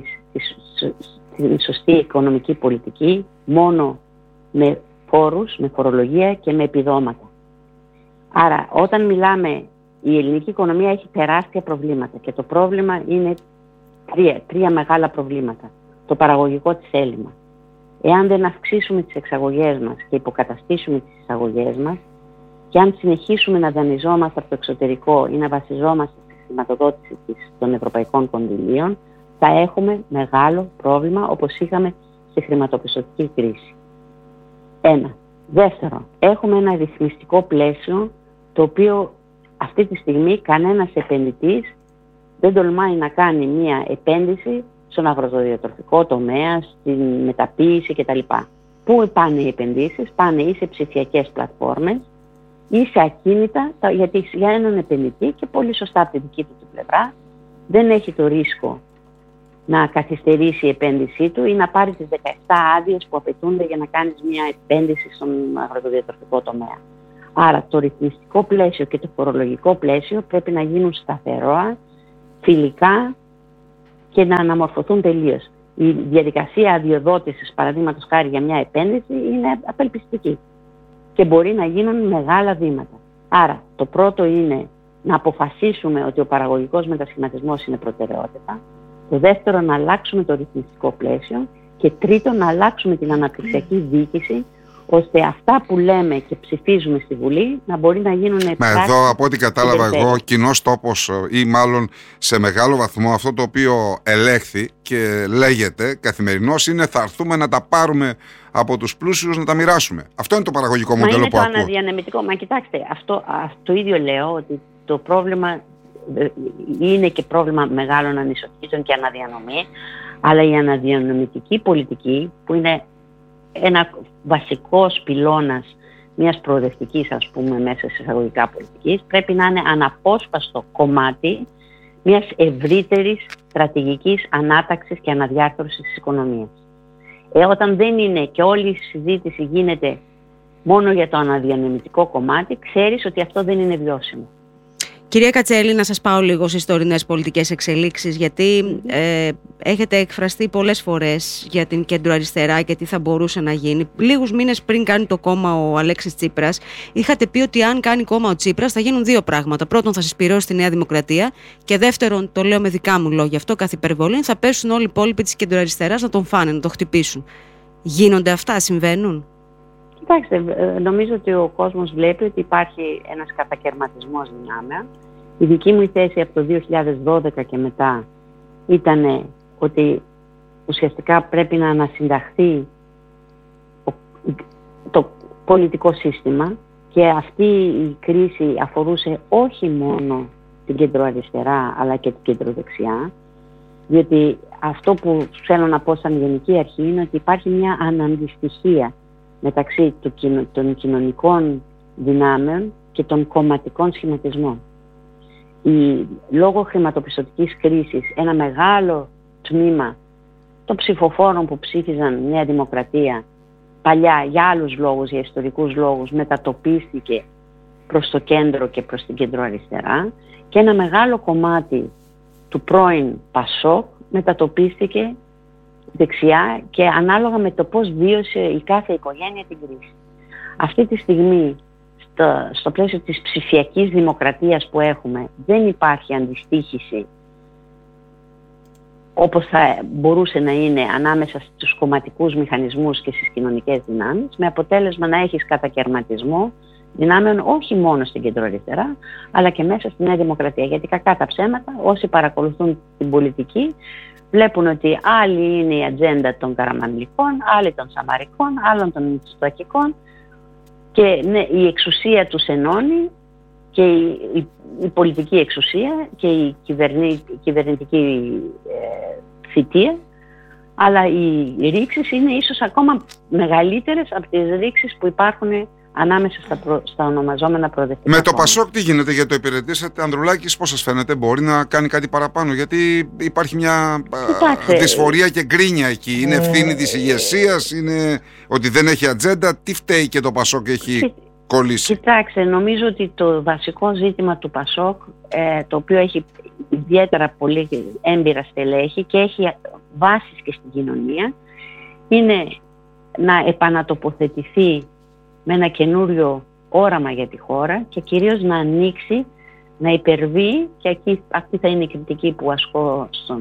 την σωστή οικονομική πολιτική μόνο με φόρους, με φορολογία και με επιδόματα. Άρα όταν μιλάμε, η ελληνική οικονομία έχει τεράστια προβλήματα και το πρόβλημα είναι τρία, τρία μεγάλα προβλήματα. Το παραγωγικό της έλλειμμα. Εάν δεν αυξήσουμε τις εξαγωγές μας και υποκαταστήσουμε τις εισαγωγές μας, και αν συνεχίσουμε να δανειζόμαστε από το εξωτερικό ή να βασιζόμαστε στη χρηματοδότηση των ευρωπαϊκών κονδυλίων, θα έχουμε μεγάλο πρόβλημα όπως είχαμε στη χρηματοπιστωτική κρίση. Ένα. Δεύτερο, έχουμε ένα ρυθμιστικό πλαίσιο το οποίο αυτή τη στιγμή κανένας επενδυτής δεν τολμάει να κάνει μια επένδυση στον αγροτοδιατροφικό τομέα, στην μεταποίηση κτλ. Πού πάνε οι επενδύσεις? Πάνε ή σε ψηφιακές πλατφόρμες ή σε ακίνητα, γιατί για έναν επενδυτή, και πολύ σωστά από την δική του την πλευρά, δεν έχει το ρίσκο να καθυστερήσει η επένδυσή του ή να πάρει τις δεκαεπτά άδειες που απαιτούνται για να κάνεις μια επένδυση στον αγροτοδιατροφικό τομέα. Άρα το ρυθμιστικό πλαίσιο και το φορολογικό πλαίσιο πρέπει να γίνουν σταθερά, φιλικά και να αναμορφωθούν τελείως. Η διαδικασία αδειοδότησης, παραδείγματος χάρη για μια επένδυση, είναι απελπιστική και μπορεί να γίνουν μεγάλα βήματα. Άρα το πρώτο είναι να αποφασίσουμε ότι ο παραγωγικός μετασχηματισμός είναι προτεραιότητα. Το δεύτερο, να αλλάξουμε το ρυθμιστικό πλαίσιο. Και τρίτο, να αλλάξουμε την αναπτυξιακή διοίκηση, ώστε αυτά που λέμε και ψηφίζουμε στη Βουλή να μπορεί να γίνουν πράξη. Μα εδώ, από ό,τι κατάλαβα εγώ, κοινός τόπος ή μάλλον σε μεγάλο βαθμό αυτό το οποίο ελέγχθη και λέγεται καθημερινώς είναι θα έρθουμε να τα πάρουμε από τους πλούσιους να τα μοιράσουμε. Αυτό είναι το παραγωγικό μοντέλο που ακούω. Είναι το αναδιανεμητικό. Μα κοιτάξτε, αυτό, αυτό το ίδιο λέω, ότι το πρόβλημα είναι και πρόβλημα μεγάλων ανισοτήτων και αναδιανομή, αλλά η αναδιανομητική πολιτική, που είναι ένα βασικός πυλώνας μιας προοδευτικής, ας πούμε, μέσα σε εισαγωγικά πολιτικής, πρέπει να είναι αναπόσπαστο κομμάτι μιας ευρύτερης στρατηγικής ανάταξης και αναδιάρθρωσης της οικονομίας. Ε, όταν δεν είναι και όλη η συζήτηση γίνεται μόνο για το αναδιανεμητικό κομμάτι, ξέρεις ότι αυτό δεν είναι βιώσιμο. Κυρία Κατσέλη, να σας πάω λίγο στις τωρινές πολιτικές εξελίξεις, γιατί ε, έχετε εκφραστεί πολλές φορές για την κεντροαριστερά και τι θα μπορούσε να γίνει. Λίγους μήνες πριν κάνει το κόμμα ο Αλέξης Τσίπρας, είχατε πει ότι αν κάνει κόμμα ο Τσίπρας θα γίνουν δύο πράγματα. Πρώτον, θα συσπυρώσει τη Νέα Δημοκρατία και δεύτερον, το λέω με δικά μου λόγια αυτό, καθ' υπερβολή, θα πέσουν όλοι οι υπόλοιποι της κεντροαριστεράς να τον φάνε, να τον χτυπήσουν. Γίνονται αυτά, συμβαίνουν? Κοιτάξτε, νομίζω ότι ο κόσμος βλέπει ότι υπάρχει ένας κατακαιρματισμός δυνάμεων. Η δική μου θέση από το δύο χιλιάδες δώδεκα και μετά ήταν ότι ουσιαστικά πρέπει να ανασυνταχθεί το πολιτικό σύστημα, και αυτή η κρίση αφορούσε όχι μόνο την κεντροαριστερά αλλά και την κεντροδεξιά, διότι αυτό που θέλω να πω σαν γενική αρχή είναι ότι υπάρχει μια αναντιστοιχία μεταξύ των κοινωνικών δυνάμεων και των κομματικών σχηματισμών. η, λόγω χρηματοπιστωτικής κρίσης ένα μεγάλο τμήμα των ψηφοφόρων που ψήφιζαν Νέα Δημοκρατία παλιά για άλλους λόγους, για ιστορικούς λόγους, μετατοπίστηκε προς το κέντρο και προς την κεντροαριστερά, και ένα μεγάλο κομμάτι του πρώην Πασόκ μετατοπίστηκε δεξιά, και ανάλογα με το πώς βίωσε η κάθε οικογένεια την κρίση. Αυτή τη στιγμή, στο, στο πλαίσιο της ψηφιακής δημοκρατίας που έχουμε, δεν υπάρχει αντιστοίχηση όπως θα μπορούσε να είναι ανάμεσα στους κομματικούς μηχανισμούς και στις κοινωνικές δυνάμεις, με αποτέλεσμα να έχεις κατακαιρματισμό δυνάμεων όχι μόνο στην κεντροαριστερά, αλλά και μέσα στη Νέα Δημοκρατία. Γιατί κακά τα ψέματα, όσοι παρακολουθούν την πολιτική, βλέπουν ότι άλλοι είναι η ατζέντα των Καραμανλικών, άλλοι των Σαμαρικών, άλλων των Μητσοτακικών, και ναι, η εξουσία τους ενώνει, και η, η, η πολιτική εξουσία και η, κυβερνη, η κυβερνητική ε, θητεία, αλλά οι, οι ρήξεις είναι ίσως ακόμα μεγαλύτερες από τις ρήξεις που υπάρχουν ανάμεσα στα, προ, στα ονομαζόμενα προοδευτικά. Με το Πασόκ τι γίνεται, για το υπηρετήσατε, Ανδρουλάκης, πώς σας φαίνεται, μπορεί να κάνει κάτι παραπάνω? Γιατί υπάρχει μια Κοιτάξτε, δυσφορία και γκρίνια εκεί. Είναι ευθύνη της ηγεσίας, είναι ότι δεν έχει ατζέντα. Τι φταίει και το Πασόκ έχει κολλήσει? Κοιτάξτε, νομίζω ότι το βασικό ζήτημα του Πασόκ, ε, το οποίο έχει ιδιαίτερα πολύ έμπειρα στελέχη και έχει βάσεις και στην κοινωνία, είναι να επανατοποθετηθεί με ένα καινούριο όραμα για τη χώρα, και κυρίως να ανοίξει, να υπερβεί, και εκεί, αυτή θα είναι η κριτική που ασκώ στον,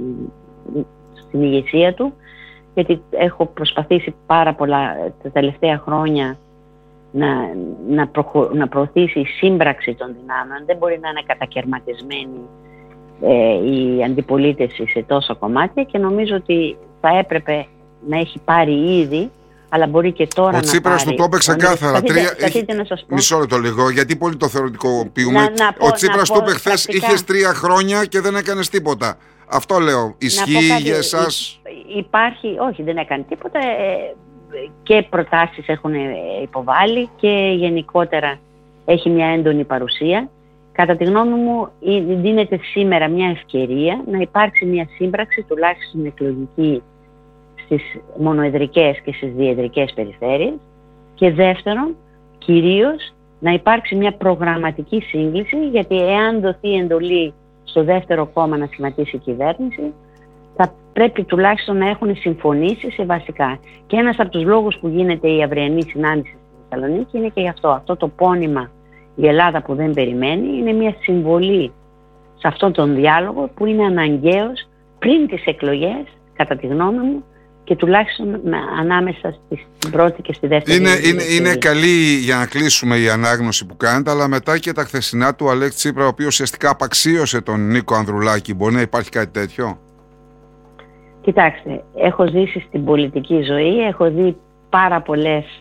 στην ηγεσία του, γιατί έχω προσπαθήσει πάρα πολλά τα τελευταία χρόνια να, να, προχω, να προωθήσει η σύμπραξη των δυνάμεων. Δεν μπορεί να είναι κατακαιρματισμένη ε, η αντιπολίτευση σε τόσα κομμάτια, και νομίζω ότι θα έπρεπε να έχει πάρει ήδη, αλλά μπορεί και τώρα ο να Τσίπρας πάρει. του το είπε ξεκάθαρα. Έχει... να σας πω. Μισό λεπτό λίγο, γιατί πολύ το θεωρητικοποιούμε. Να, να πω, ο Τσίπρας του είπε χθες, πρακτικά... είχες τρία χρόνια και δεν έκανες τίποτα. Αυτό λέω. Ισχύει για εσάς? Υπάρχει, όχι, δεν έκανε τίποτα. Και προτάσεις έχουν υποβάλει, και γενικότερα έχει μια έντονη παρουσία. Κατά τη γνώμη μου, δίνεται σήμερα μια ευκαιρία να υπάρξει μια σύμπραξη, τουλάχιστον εκλογική, στις μονοεδρικές και στις διεδρικές περιφέρειες, και δεύτερον, κυρίως να υπάρξει μια προγραμματική σύγκληση, γιατί εάν δοθεί εντολή στο δεύτερο κόμμα να σχηματίσει η κυβέρνηση, θα πρέπει τουλάχιστον να έχουν συμφωνήσει σε βασικά. Και ένας από τους λόγους που γίνεται η αυριανή συνάντηση στη Θεσσαλονίκη είναι και γι' αυτό. Αυτό το πόνημα «Η Ελλάδα που δεν περιμένει» είναι μια συμβολή σε αυτόν τον διάλογο που είναι αναγκαίος πριν τις εκλογές, κατά τη γνώμη μου, και τουλάχιστον ανάμεσα στην πρώτη και στη δεύτερη. Είναι, είναι, είναι καλή, για να κλείσουμε, η ανάγνωση που κάνετε, αλλά μετά και τα χθεσινά του Αλέξη Τσίπρα, ο οποίος ουσιαστικά απαξίωσε τον Νίκο Ανδρουλάκη. Μπορεί να υπάρχει κάτι τέτοιο? Κοιτάξτε, έχω ζήσει στην πολιτική ζωή, έχω δει πάρα πολλές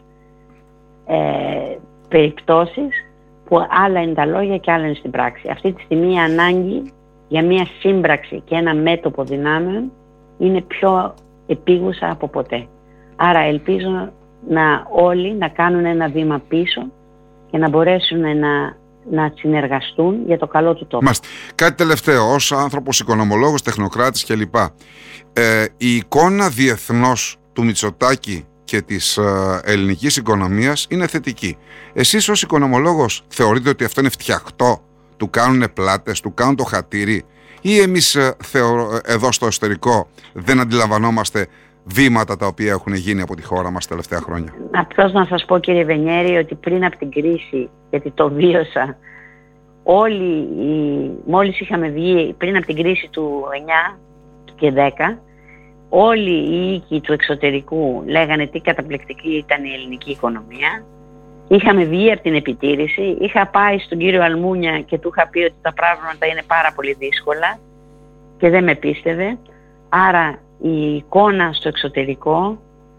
ε, περιπτώσεις που άλλα είναι τα λόγια και άλλα είναι στην πράξη. Αυτή τη στιγμή η ανάγκη για μια σύμπραξη και ένα μέτωπο δυνάμεων είναι πιο επίγουσα από ποτέ. Άρα ελπίζω να όλοι να κάνουν ένα βήμα πίσω και να μπορέσουν να, να συνεργαστούν για το καλό του τόπου. Μάστε. Κάτι τελευταίο, ως άνθρωπος, οικονομολόγος, τεχνοκράτης κλπ. Ε, η εικόνα διεθνώς του Μητσοτάκη και της ε, ελληνικής οικονομίας είναι θετική. Εσείς ως οικονομολόγος θεωρείτε ότι αυτό είναι φτιαχτό, του κάνουν πλάτες, του κάνουν το χατήρι, ή εμείς ε, θεωρώ, εδώ στο εσωτερικό δεν αντιλαμβανόμαστε βήματα τα οποία έχουν γίνει από τη χώρα μας τα τελευταία χρόνια? Απλώς να σας πω, κύριε Βενιέρη, ότι πριν από την κρίση, γιατί το βίωσα, όλοι οι, μόλις είχαμε βγει πριν από την κρίση του εννιά και δέκα, όλοι οι οίκοι του εξωτερικού λέγανε τι καταπληκτική ήταν η ελληνική οικονομία. Είχαμε βγει από την επιτήρηση, είχα πάει στον κύριο Αλμούνια και του είχα πει ότι τα πράγματα είναι πάρα πολύ δύσκολα και δεν με πίστευε. Άρα η εικόνα στο εξωτερικό,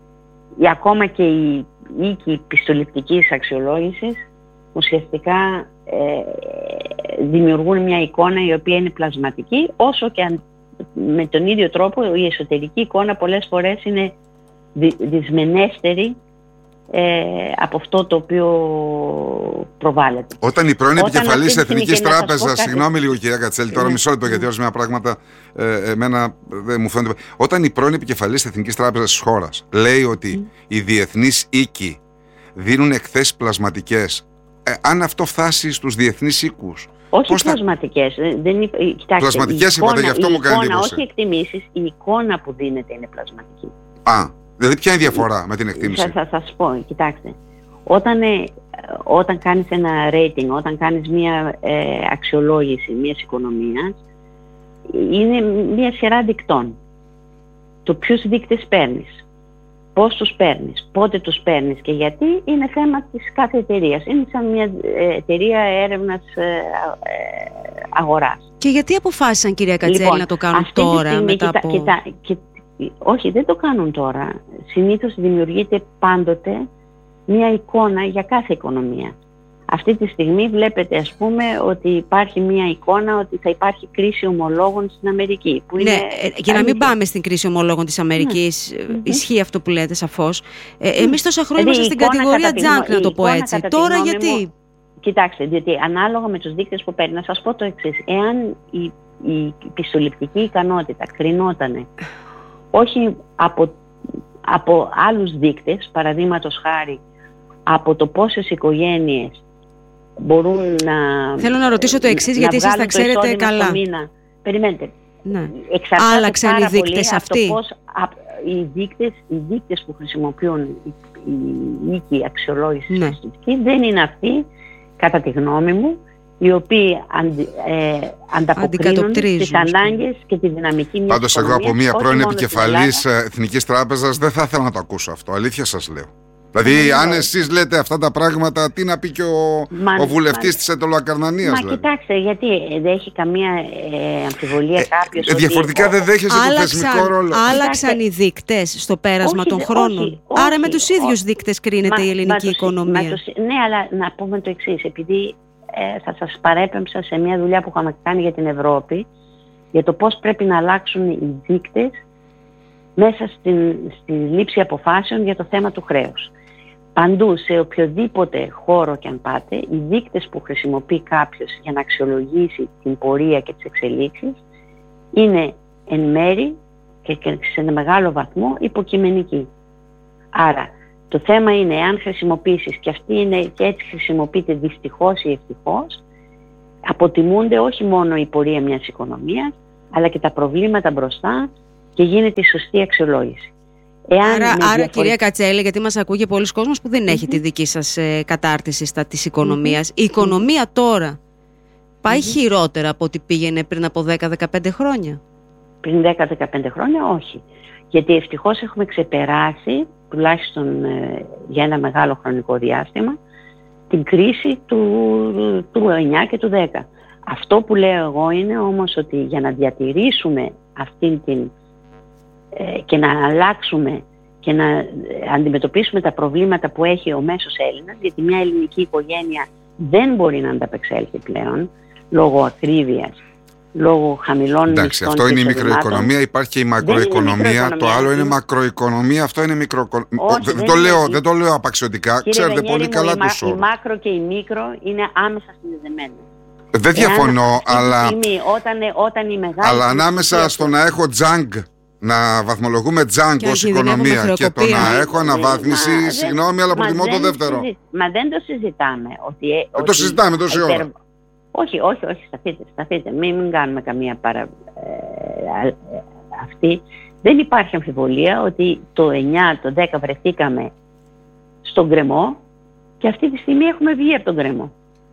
ή ακόμα και οι οίκοι πιστοληπτικής αξιολόγησης, ουσιαστικά ε, δημιουργούν μια εικόνα η οποία είναι πλασματική, όσο και αν, με τον ίδιο τρόπο η εσωτερική εικόνα πολλές φορές είναι δυσμενέστερη ε, από αυτό το οποίο προβάλλεται. Όταν η πρώην επικεφαλής Εθνικής Τράπεζας, συγγνώμη λίγο κυρία Κατσέλη, τώρα μισό λεπτό, γιατί ορισμένα πράγματα ε, εμένα δεν μου φαίνονται. Όταν η πρώην επικεφαλής Εθνικής Τράπεζας της χώρας λέει ότι mm. οι διεθνείς οίκοι δίνουν εκθέσεις πλασματικές, ε, αν αυτό φτάσει στους διεθνείς οίκους. Όχι πλασματικές. Θα... Δεν... Πλασματικές είπατε, γι' αυτό μου κάνει εντύπωση. Όχι εκτιμήσεις, η εικόνα που δίνεται είναι πλασματική. Α, δηλαδή ποια είναι η διαφορά με την εκτίμηση? Θα, θα σας πω, κοιτάξτε. Όταν, ε, όταν κάνεις ένα rating, όταν κάνεις μια ε, αξιολόγηση μιας οικονομίας, είναι μια σειρά δικτών. Το ποιους δείκτες παίρνεις, πώς τους παίρνεις, πότε τους παίρνεις και γιατί, είναι θέμα της κάθε εταιρείας. Είναι σαν μια εταιρεία έρευνας ε, ε, αγοράς. Και γιατί αποφάσισαν, κυρία Κατσέλη, λοιπόν, να το κάνουν τώρα στιγμή, μετά κοιτά, από... κοιτά, κοιτά, όχι, δεν το κάνουν τώρα. Συνήθως δημιουργείται πάντοτε μια εικόνα για κάθε οικονομία. Αυτή τη στιγμή βλέπετε, ας πούμε, ότι υπάρχει μια εικόνα ότι θα υπάρχει κρίση ομολόγων στην Αμερική. Που είναι... Ναι, για να μην πάμε στην κρίση ομολόγων της Αμερικής, ναι. Ισχύει αυτό που λέτε σαφώς. Ε, εμείς τόσα χρόνια είμαστε στην κατηγορία junk, να το πω έτσι. Τώρα γιατί? Μου, κοιτάξτε, διότι ανάλογα με τους δείκτες που παίρνει, να σας πω το εξής. Εάν η, η πιστοληπτική ικανότητα κρινότανε όχι από, από άλλους δείκτες, παραδείγματος χάρη, από το πόσες οικογένειες μπορούν να... Θέλω να ρωτήσω το εξής, γιατί εσείς τα ξέρετε καλά. Περιμένετε. Ναι. Άλλαξαν οι δείκτες αυτοί. Πώς, α, οι, δείκτες, οι δείκτες που χρησιμοποιούν οι, οι οίκοι αξιολόγησης ναι. δεν είναι αυτοί, κατά τη γνώμη μου, οι οποίοι αντι, ε, ανταποκρίνουν τις ανάγκες και τη δυναμική μιας Πάντως εγώ από μια πρώην επικεφαλής Εθνικής Τράπεζας δεν θα ήθελα να το ακούσω αυτό, αλήθεια σας λέω. Δηλαδή, αν εσείς λέτε αυτά τα πράγματα, τι να πει και ο, ο βουλευτής της Ετωλοακαρνανίας. Μα δηλαδή. Κοιτάξτε, γιατί δεν έχει καμία ε, αμφιβολία ε, κάποιος. Ε, διαφορετικά δεν δέχεσαι το θεσμικό ρόλο. Άλλαξαν οι δείκτες στο πέρασμα όχι, των χρόνων. Όχι, όχι, Άρα με τους ίδιους όχι, δείκτες κρίνεται μα, η ελληνική μα, οικονομία. Μα, το, ναι, αλλά να πούμε το εξής. Επειδή ε, θα σας παρέπεμψα σε μια δουλειά που είχαμε κάνει για την Ευρώπη, για το πώς πρέπει να αλλάξουν οι δείκτες μέσα στην, στη λήψη αποφάσεων για το θέμα του χρέους. Παντού, σε οποιοδήποτε χώρο και αν πάτε, οι δείκτες που χρησιμοποιεί κάποιος για να αξιολογήσει την πορεία και τις εξελίξεις είναι εν μέρη και σε ένα μεγάλο βαθμό υποκειμενικοί. Άρα, το θέμα είναι εάν χρησιμοποιήσεις, και αυτή είναι και έτσι χρησιμοποιείται δυστυχώς ή ευτυχώς, αποτιμούνται όχι μόνο η πορεία μιας οικονομίας, αλλά και τα προβλήματα μπροστά και γίνεται η σωστή αξιολόγηση. Εάν άρα, άρα διαφορε... κυρία Κατσέλη, γιατί μας ακούγει πολλοί κόσμος που δεν mm-hmm. έχει τη δική σας ε, κατάρτιση στα της οικονομίας, mm-hmm. η οικονομία τώρα πάει mm-hmm. χειρότερα από ό,τι πήγαινε πριν από δέκα με δεκαπέντε χρόνια? Πριν δέκα με δεκαπέντε χρόνια όχι. Γιατί ευτυχώς έχουμε ξεπεράσει, τουλάχιστον ε, για ένα μεγάλο χρονικό διάστημα, την κρίση του, του εννιά και του δέκα. Αυτό που λέω εγώ είναι όμως ότι για να διατηρήσουμε αυτήν την και να αλλάξουμε και να αντιμετωπίσουμε τα προβλήματα που έχει ο μέσος Έλληνας, γιατί μια ελληνική οικογένεια δεν μπορεί να ανταπεξέλθει πλέον λόγω ακρίβειας, λόγω χαμηλών μισθών. Εντάξει, αυτό είναι η μικροοικονομία, υπάρχει και η μακροοικονομία, το άλλο είναι μακροοικονομία, αυτό είναι μικροοικονομία. Δεν, δεν, το λέω, δεν το λέω απαξιωτικά, ξέρετε Βενιέρη πολύ καλά μου, τους όρους. Η μάκρο και η μικρο είναι άμεσα συνδεδεμένες. Δεν διαφωνώ, αλλά, όταν, όταν η μεγάλη αλλά ανάμεσα στο να έχω τζάνγκ, να βαθμολογούμε τζάνκ ως οικονομία και το να έχω αναβάθμιση, μα, συγγνώμη, αλλά προτιμώ το δεύτερο. Συζη... Μα δεν το συζητάμε. Ότι, δεν ότι... το συζητάμε τόση ώρα. Υπερ... Όχι, όχι, όχι, σταθείτε, σταθείτε. Μην, μην κάνουμε καμία παρα... Ε, αυτή. Δεν υπάρχει αμφιβολία ότι το εννιά, το δέκα βρεθήκαμε στον γκρεμό και αυτή τη στιγμή έχουμε βγει από τον γκρεμό.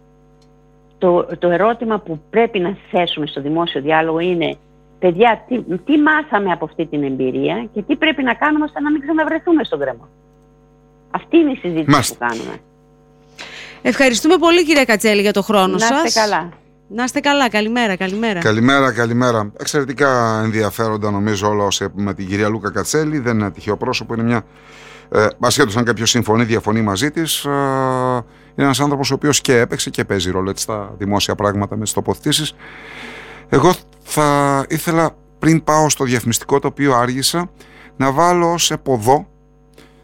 Το, το ερώτημα που πρέπει να θέσουμε στο δημόσιο διάλογο είναι: παιδιά, τι, τι μάθαμε από αυτή την εμπειρία και τι πρέπει να κάνουμε ώστε να μην ξαναβρεθούμε στον γκρεμό. Αυτή είναι η συζήτηση Μάστε. που κάνουμε. Ευχαριστούμε πολύ, κυρία Κατσέλη, για το χρόνο σας. Να είστε καλά. Να είστε καλά. Καλημέρα, καλημέρα. Καλημέρα, καλημέρα. Εξαιρετικά ενδιαφέροντα νομίζω όλα όσα με την κυρία Λούκα Κατσέλη. Δεν είναι τυχαίο πρόσωπο. Είναι μια. Ε, ασχέτως αν κάποιος συμφωνεί, διαφωνεί μαζί της. Ε, είναι ένας άνθρωπος ο οποίος και έπαιξε και παίζει ρόλο έτσι, στα δημόσια πράγματα με τις τοποθετήσεις. Εγώ θα ήθελα πριν πάω στο διαφημιστικό, το οποίο άργησα, να βάλω ως εποδό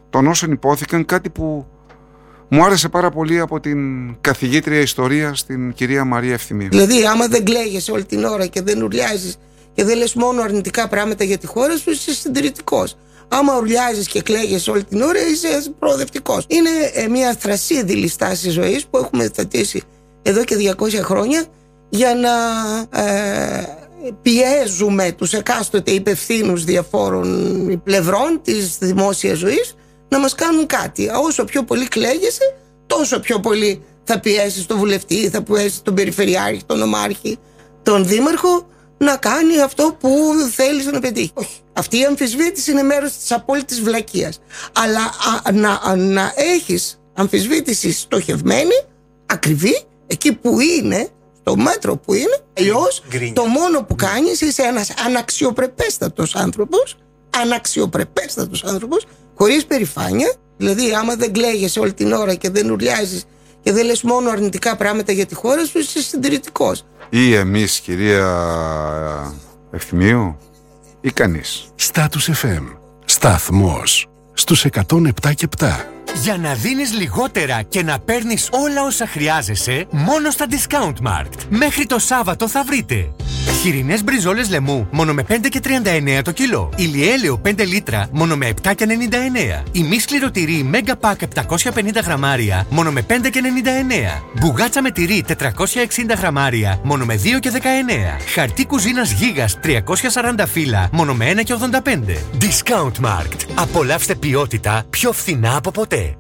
των όσων υπόθηκαν, κάτι που μου άρεσε πάρα πολύ από την καθηγήτρια ιστορίας, την κυρία Μαρία Ευθυμίου. Δηλαδή, άμα δεν κλαίγεσαι όλη την ώρα και δεν ουρλιάζεις και δεν λες μόνο αρνητικά πράγματα για τη χώρα σου, είσαι συντηρητικός. Άμα ουρλιάζεις και κλαίγεσαι όλη την ώρα, είσαι προοδευτικός. Είναι ε, μια θρασίδηλη στάση ζωής που έχουμε θετήσει εδώ και διακόσια χρόνια για να ε, πιέζουμε τους εκάστοτε υπευθύνους διαφόρων πλευρών της δημόσιας ζωής να μας κάνουν κάτι. Όσο πιο πολύ κλαίγεσαι, τόσο πιο πολύ θα πιέσεις τον βουλευτή, θα πιέσεις τον περιφερειάρχη, τον νομάρχη, τον δήμαρχο να κάνει αυτό που θέλεις να πετύχει. Όχι. Αυτή η αμφισβήτηση είναι μέρος της απόλυτης βλακείας. Αλλά α, να, να έχεις αμφισβήτηση στοχευμένη, ακριβή, εκεί που είναι, στο μέτρο που είναι, αλλιώς το μόνο που κάνεις είσαι ένας αναξιοπρεπέστατος άνθρωπος, αναξιοπρεπέστατος άνθρωπος, χωρίς περηφάνεια. Δηλαδή, άμα δεν κλαίγεσαι όλη την ώρα και δεν ουρλιάζεις και δεν λες μόνο αρνητικά πράγματα για τη χώρα σου, είσαι συντηρητικός. Ή εμείς, κυρία Ευθυμίου, ή κανείς. Status εφ εμ. Σταθμός στους εκατόν επτά και επτά. Για να δίνεις λιγότερα και να παίρνεις όλα όσα χρειάζεσαι, μόνο στα Discountmarkt. Μέχρι το Σάββατο θα βρείτε χοιρινές μπριζόλες λαιμού, μόνο με πέντε και τριάντα εννέα το κιλό. Ηλιέλαιο πέντε λίτρα, μόνο με επτά και ενενήντα εννέα. Ημίσκληρο τυρί Mega Pack επτακόσια πενήντα γραμμάρια, μόνο με πέντε και ενενήντα εννέα. Μπουγάτσα με τυρί τετρακόσια εξήντα γραμμάρια, μόνο με δύο και δεκαεννέα. Χαρτί κουζίνας Γίγας τριακόσια σαράντα φύλλα, μόνο με ένα και ογδόντα πέντε. Discountmarkt. Απολαύστε ποιότητα πιο φθηνά από ποτέ.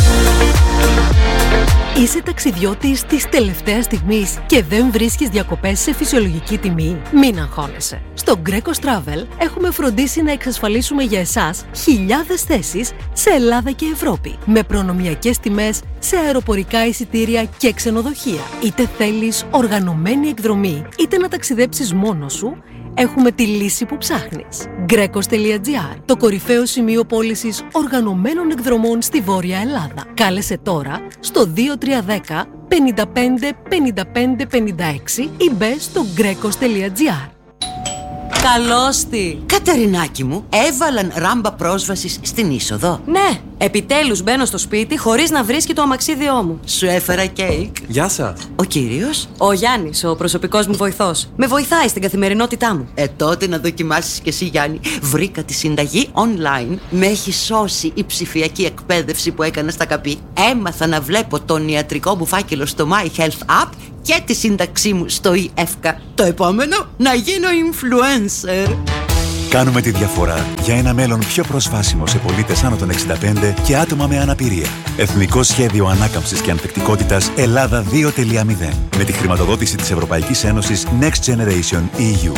Είσαι ταξιδιώτης της τελευταίας στιγμής και δεν βρίσκεις διακοπές σε φυσιολογική τιμή? Μην αγχώνεσαι. Στο Greco Travel έχουμε φροντίσει να εξασφαλίσουμε για εσάς χιλιάδες θέσεις σε Ελλάδα και Ευρώπη, με προνομιακές τιμές σε αεροπορικά εισιτήρια και ξενοδοχεία. Είτε θέλεις οργανωμένη εκδρομή, είτε να ταξιδέψεις μόνος σου, έχουμε τη λύση που ψάχνεις. Grecos τελεία gr, το κορυφαίο σημείο πώλησης οργανωμένων εκδρομών στη Βόρεια Ελλάδα. Κάλεσε τώρα στο δύο τρία ένα μηδέν πέντε πέντε πέντε πέντε πέντε έξι ή μπες στο Grecos τελεία gr. Καλώς τη! Καταρινάκη μου, έβαλαν ράμπα πρόσβασης στην είσοδο. Ναι, επιτέλους μπαίνω στο σπίτι χωρίς να βρίσκει το αμαξίδιό μου. Σου έφερα κέικ. Γεια σας. Ο κύριος? Ο Γιάννης, ο προσωπικός μου βοηθός. Με βοηθάει στην καθημερινότητά μου. Ε, τότε να δοκιμάσεις κι εσύ, Γιάννη. Βρήκα τη συνταγή online. Με έχει σώσει η ψηφιακή εκπαίδευση που έκανα στα ΚΑΠΗ. Έμαθα να βλέπω τον ιατρικό μου φάκελο στο My Health App και τη σύνταξή μου στο ΙΕΦΚΑ. Το επόμενο, να γίνω influencer. Κάνουμε τη διαφορά για ένα μέλλον πιο προσβάσιμο σε πολίτες άνω των εξήντα πέντε και άτομα με αναπηρία. Εθνικό Σχέδιο Ανάκαμψης και Ανθεκτικότητας Ελλάδα δύο τελεία μηδέν. Με τη χρηματοδότηση της Ευρωπαϊκής Ένωσης Next Generation ι γιου.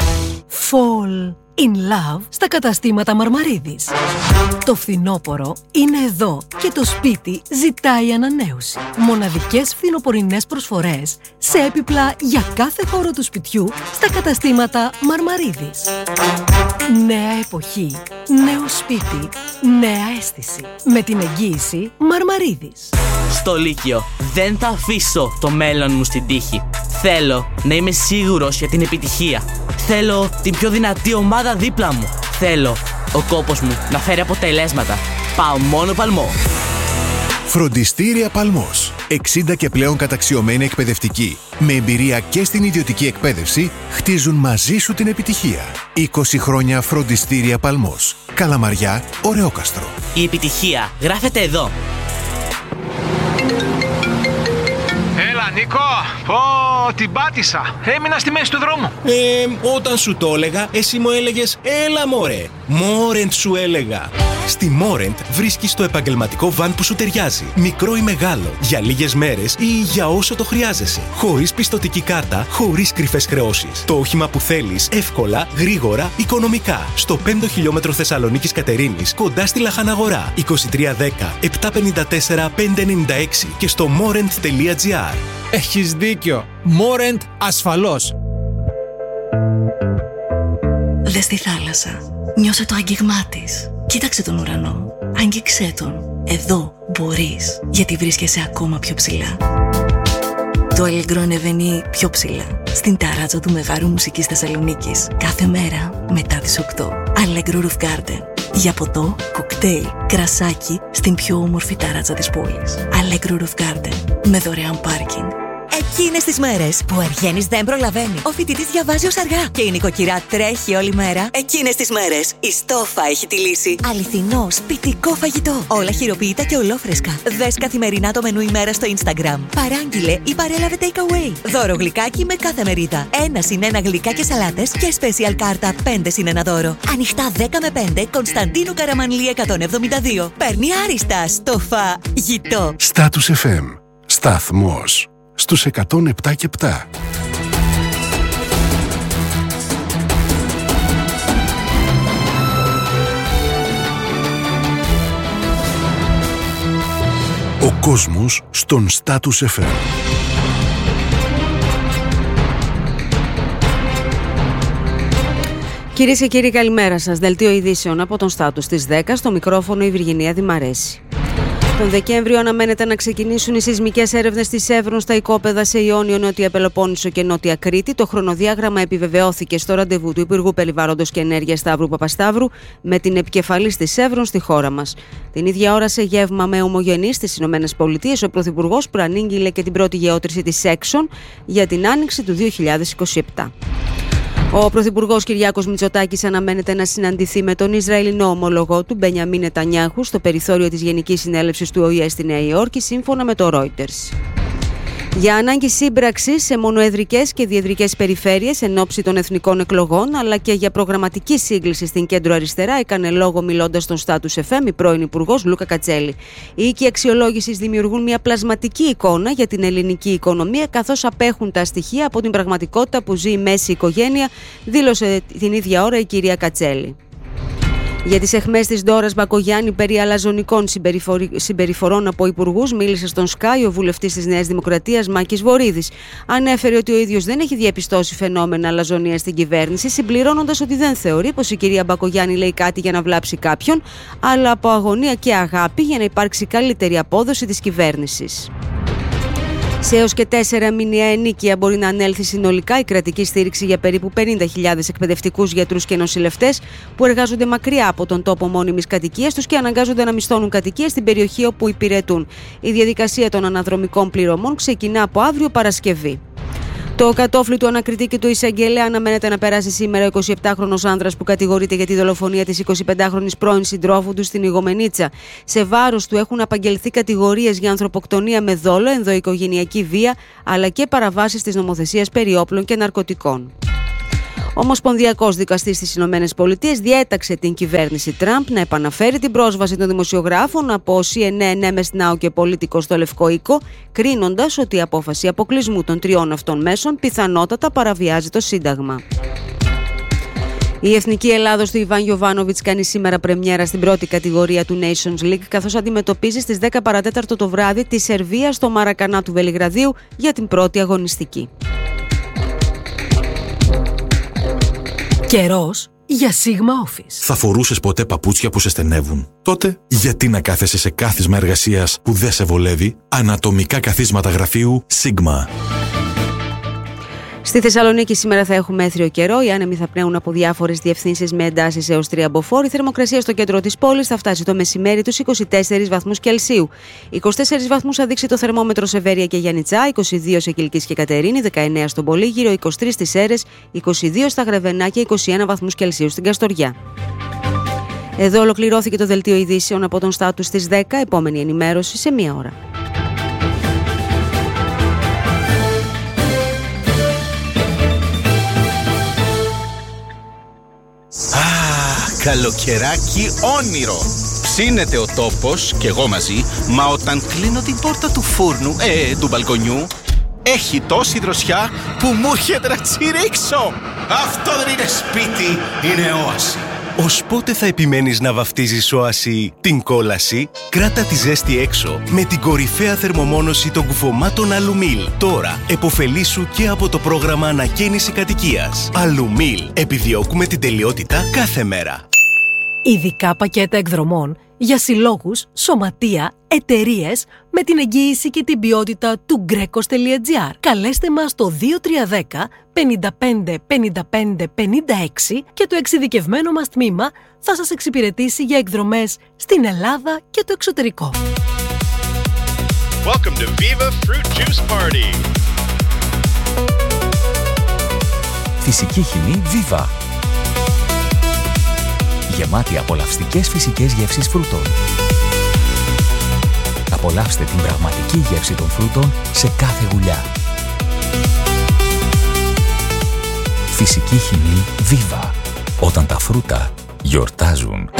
Fall in love στα καταστήματα Μαρμαρίδης. Το φθινόπωρο είναι εδώ και το σπίτι ζητάει ανανέωση. Μοναδικές φθινοπορεινές προσφορές σε έπιπλα για κάθε χώρο του σπιτιού στα καταστήματα Μαρμαρίδης. Νέα εποχή, νέο σπίτι, νέα αίσθηση. Με την εγγύηση Μαρμαρίδης. Στο Λύκειο δεν θα αφήσω το μέλλον μου στην τύχη. Θέλω να είμαι σίγουρος για την επιτυχία. Θέλω την πιο δυνατή ομάδα δίπλα μου. Θέλω ο κόπος μου να φέρει αποτελέσματα. Πάω μόνο Παλμό. Φροντιστήρια Παλμός. εξήντα και πλέον καταξιωμένοι εκπαιδευτικοί, με εμπειρία και στην ιδιωτική εκπαίδευση, χτίζουν μαζί σου την επιτυχία. είκοσι χρόνια Φροντιστήρια Παλμός. Καλαμαριά, Ωρεόκαστρο. Η επιτυχία γράφεται εδώ. Έλα Νίκο, πω την πάτησα. Έμεινα στη μέση του δρόμου. Ε, όταν σου το έλεγα, εσύ μου έλεγες έλα μωρέ. Μόρεντ σου έλεγα. Στη Μόρεντ βρίσκεις το επαγγελματικό βαν που σου ταιριάζει. Μικρό ή μεγάλο, για λίγες μέρες ή για όσο το χρειάζεσαι. Χωρίς πιστωτική κάρτα, χωρίς κρυφές χρεώσεις. Το όχημα που θέλεις, εύκολα, γρήγορα, οικονομικά. Στο πέμπτο χιλιόμετρο Θεσσαλονίκης Κατερίνης, κοντά στη Λαχαναγορά. είκοσι τρία δέκα επτακόσια πενήντα τέσσερα πεντακόσια ενενήντα έξι και στο μόρεντ τελεία gr. Έχεις δίκιο. Μόρεντ ασφαλώς. Δες τη θάλασσα. Νιώσε το άγγιγμά της. Κοίταξε τον ουρανό. Άγγιξέ τον. Εδώ μπορείς, γιατί βρίσκεσαι ακόμα πιο ψηλά. Το Allegro ανεβαίνει πιο ψηλά, στην ταράτσα του Μεγάρου Μουσικής Θεσσαλονίκης, κάθε μέρα μετά τις οκτώ. Allegro Roof Garden. Για ποτό, κοκτέιλ, κρασάκι στην πιο όμορφη ταράτσα της πόλης. Allegro Roof Garden με δωρεάν πάρκινγκ. Εκείνες τις μέρες που ο Αργένης δεν προλαβαίνει, ο φοιτητής διαβάζει ως αργά και η νοικοκυρά τρέχει όλη μέρα. Εκείνες τις μέρες η Στόφα έχει τη λύση. Αληθινό σπιτικό φαγητό. Όλα χειροποίητα και ολόφρεσκα. Δες καθημερινά το μενού ημέρα στο Instagram. Παράγγειλε ή παρέλαβε take away. Δώρο γλυκάκι με κάθε μερίδα. Ένα συν ένα γλυκά και σαλάτες και special κάρτα πέντε συν ένα δώρο. Ανοιχτά δέκα με πέντε Κωνσταντίνου Καραμανλή εκατόν εβδομήντα δύο. Παίρνει άριστα στο φαγητό. Status εφ εμ. Σταθμός στους εκατόν επτά και επτά. Ο κόσμος στον Status εφ εμ. Κυρίες και κύριοι, καλημέρα σας. Δελτίο ειδήσεων από τον Status στις δέκα, στο μικρόφωνο η Βυργινία Δημαρέση. Τον Δεκέμβριο αναμένεται να ξεκινήσουν οι σεισμικές έρευνες στη Σεύρων στα οικόπεδα σε Ιόνιο, Νότια Πελοπόννησο και Νότια Κρήτη. Το χρονοδιάγραμμα επιβεβαιώθηκε στο ραντεβού του Υπουργού Περιβάλλοντος και Ενέργειας Σταύρου Παπασταύρου με την επικεφαλής της Σεύρων στη χώρα μας. Την ίδια ώρα, σε γεύμα με ομογενείς στις ΗΠΑ, ο Πρωθυπουργός προανήγγειλε και την πρώτη γεώτρηση της Έξον για την άνοιξη του δύο χιλιάδες είκοσι επτά. Ο Πρωθυπουργός Κυριάκος Μητσοτάκης αναμένεται να συναντηθεί με τον Ισραηλινό ομολογό του Μπενιαμίν Νετανιάχου στο περιθώριο της Γενικής Συνέλευσης του Ο Η Ε στη Νέα Υόρκη, σύμφωνα με το Reuters. Για ανάγκη σύμπραξης σε μονοεδρικές και διεδρικές περιφέρειες εν ώψη των εθνικών εκλογών, αλλά και για προγραμματική σύγκληση στην κέντρο αριστερά, έκανε λόγο μιλώντας στον Status εφ εμ η πρώην Υπουργός Λούκα Κατσέλη. Οι οίκοι αξιολόγησης δημιουργούν μια πλασματική εικόνα για την ελληνική οικονομία, καθώς απέχουν τα στοιχεία από την πραγματικότητα που ζει η μέση οικογένεια, δήλωσε την ίδια ώρα η κυρία Κατσέλη. Για τις αιχμές της Ντόρας Μπακογιάννη περί αλαζονικών συμπεριφορών από υπουργούς μίλησε στον Sky ο βουλευτής της Νέας Δημοκρατίας Μάκης Βορίδης. Ανέφερε ότι ο ίδιος δεν έχει διαπιστώσει φαινόμενα αλαζονίας στην κυβέρνηση, συμπληρώνοντας ότι δεν θεωρεί πως η κυρία Μπακογιάννη λέει κάτι για να βλάψει κάποιον, αλλά από αγωνία και αγάπη για να υπάρξει καλύτερη απόδοση της κυβέρνησης. Σε έως και τέσσερα μηνιαία ενίκεια μπορεί να ανέλθει συνολικά η κρατική στήριξη για περίπου πενήντα χιλιάδες εκπαιδευτικούς, γιατρούς και νοσηλευτές που εργάζονται μακριά από τον τόπο μόνιμης κατοικίας τους και αναγκάζονται να μισθώνουν κατοικίες στην περιοχή όπου υπηρετούν. Η διαδικασία των αναδρομικών πληρωμών ξεκινά από αύριο Παρασκευή. Το κατόφλι του ανακριτή και του εισαγγελέα αναμένεται να περάσει σήμερα ο εικοσιεπτάχρονος άνδρας που κατηγορείται για τη δολοφονία της εικοσιπεντάχρονης πρώην συντρόφου του στην Ιγομενίτσα. Σε βάρος του έχουν απαγγελθεί κατηγορίες για ανθρωποκτονία με δόλο, ενδοοικογενειακή βία, αλλά και παραβάσεις της νομοθεσίας περί όπλων και ναρκωτικών. Ο Ομοσπονδιακός Δικαστής στις Ηνωμένες Πολιτείες διέταξε την κυβέρνηση Τραμπ να επαναφέρει την πρόσβαση των δημοσιογράφων από σι εν εν, εμ ες Now και Πολίτικο στο Λευκό Οίκο, κρίνοντας ότι η απόφαση αποκλεισμού των τριών αυτών μέσων πιθανότατα παραβιάζει το Σύνταγμα. Η Εθνική Ελλάδος του Ιβάν Γιοβάνοβιτς κάνει σήμερα πρεμιέρα στην πρώτη κατηγορία του Nations League, καθώς αντιμετωπίζει στις δέκα παρά τέταρτο το βράδυ τη Σερβία στο Μαρακανά του Βελιγραδίου για την πρώτη αγωνιστική. Καιρός για Sigma Office. Θα φορούσες ποτέ παπούτσια που σε στενεύουν? Τότε γιατί να κάθεσαι σε κάθισμα εργασίας που δεν σε βολεύει? Ανατομικά καθίσματα γραφείου Sigma. Στη Θεσσαλονίκη σήμερα θα έχουμε έθριο καιρό. Οι άνεμοι θα πνέουν από διάφορες διευθύνσεις με εντάσεις έως τρία μποφόρ. Η θερμοκρασία στο κέντρο της πόλης θα φτάσει το μεσημέρι τους είκοσι τέσσερις βαθμούς Κελσίου. είκοσι τέσσερις βαθμούς θα δείξει το θερμόμετρο σε Βέρεια και Γιαννιτσά, είκοσι δύο σε Κιλκής και Κατερίνη, δεκαεννέα στον Πολύγυρο, είκοσι τρεις στις Σέρρες, είκοσι δύο στα Γρεβενά και είκοσι ένα βαθμούς Κελσίου στην Καστοριά. Εδώ ολοκληρώθηκε το δελτίο ειδήσεων από τον Status στις δέκα. Επόμενη ενημέρωση σε μία ώρα. Α, καλοκαιράκι όνειρο. Ψήνεται ο τόπος και εγώ μαζί, μα όταν κλείνω την πόρτα του φούρνου, ε, του μπαλκονιού, έχει τόση δροσιά που μου έρχεται να τσιρίξω. Αυτό δεν είναι σπίτι, είναι όαση. Ως πότε θα επιμένεις να βαφτίζεις όαση την κόλαση? Κράτα τη ζέστη έξω με την κορυφαία θερμομόνωση των κουφωμάτων Αλουμίλ. Τώρα εποφελήσου και από το πρόγραμμα ανακαίνιση κατοικίας. Αλουμίλ. Επιδιώκουμε την τελειότητα κάθε μέρα. Ειδικά πακέτα εκδρομών Για συλλόγους, σωματεία, εταιρείες με την εγγύηση και την ποιότητα του γκρέκος τελεία τζι άρ. Καλέστε μας στο δύο τρία ένα μηδέν πέντε πέντε πέντε πέντε πέντε έξι και το εξειδικευμένο μας τμήμα θα σας εξυπηρετήσει για εκδρομές στην Ελλάδα και το εξωτερικό. Welcome to Viva Fruit Juice Party. Φυσική χυμή Viva. Γεμάτη απολαυστικές φυσικές γεύσεις φρούτων. Απολαύστε την πραγματική γεύση των φρούτων σε κάθε γουλιά. Φυσική χυμή Viva. Όταν τα φρούτα γιορτάζουν.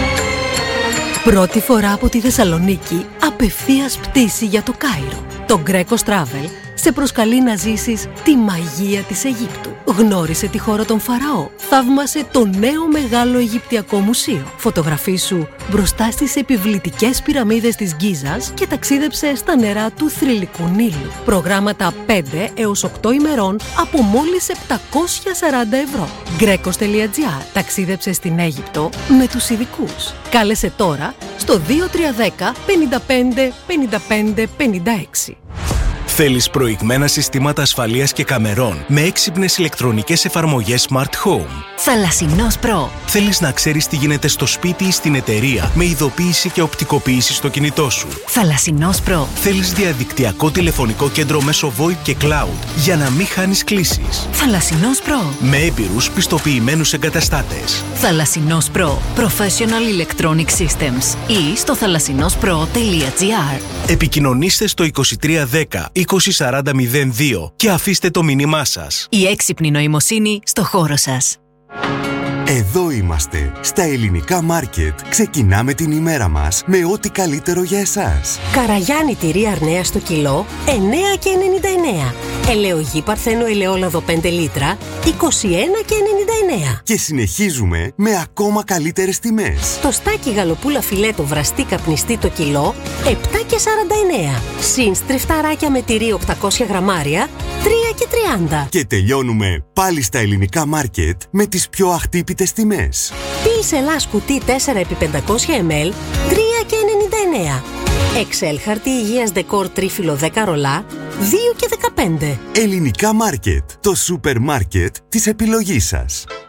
Πρώτη φορά από τη Θεσσαλονίκη, απευθείας πτήση για το Κάιρο. Το Greco Travel σε προσκαλεί να ζήσεις τη μαγεία της Αιγύπτου. Γνώρισε τη χώρα των Φαραώ. Θαύμασε το νέο μεγάλο Αιγυπτιακό μουσείο. Φωτογραφίσου μπροστά στις επιβλητικές πυραμίδες της Γκίζας και ταξίδεψε στα νερά του θρυλικού Νείλου. Προγράμματα πέντε έως οκτώ ημερών από μόλις επτακόσια σαράντα ευρώ. γκρέκος τελεία τζι άρ. Ταξίδεψε στην Αίγυπτο με τους ειδικούς. Κάλεσε τώρα στο δύο τρία ένα μηδέν πέντε πέντε πέντε πέντε πέντε έξι. Θέλεις προηγμένα συστήματα ασφαλείας και καμερών με έξυπνες ηλεκτρονικές εφαρμογές Smart Home. Θαλασσινός Pro. Θέλεις να ξέρεις τι γίνεται στο σπίτι ή στην εταιρεία με ειδοποίηση και οπτικοποίηση στο κινητό σου. Θαλασσινός Pro. Θέλεις διαδικτυακό τηλεφωνικό κέντρο μέσω βόιπ και cloud για να μην χάνεις κλήσεις. Θαλασσινός Pro. Με έμπειρους πιστοποιημένους εγκαταστάτες. Θαλασσινός Pro. Professional Electronic Systems ή στο θαλασσινός-προ τελεία τζι άρ. Επικοινωνήστε στο είκοσι τρία δέκα είκοσι σαράντα μηδέν δύο και αφήστε το μήνυμά σας. Η έξυπνη νοημοσύνη στο χώρο σας. Εδώ είμαστε, στα Ελληνικά Μάρκετ. Ξεκινάμε την ημέρα μας με ό,τι καλύτερο για εσάς. Καραγιάννη τυρί Αρνέα στο κιλό, εννέα και ενενήντα εννέα. Ελαιογή Παρθένο ελαιόλαδο πέντε λίτρα, είκοσι ένα και ενενήντα εννέα. Και συνεχίζουμε με ακόμα καλύτερες τιμές. Το στάκι γαλοπούλα φιλέτο βραστή καπνιστή το κιλό, επτά και σαράντα εννέα. Συν στριφταράκια με τυρί οκτακόσια γραμμάρια, τρία και τριάντα. Και τελειώνουμε πάλι στα Ελληνικά Μάρκετ με τις πιο αχτύπητες τιμές. Ποίης Ελλάς κουτί τέσσερα επί πεντακόσια μιλιλίτρα, τρία και ενενήντα εννέα. Excel χαρτί υγείας δεκόρ τρίφυλλο δέκα ρολά, δύο και δεκαπέντε. Ελληνικά Μάρκετ, το σούπερ μάρκετ της επιλογής σας.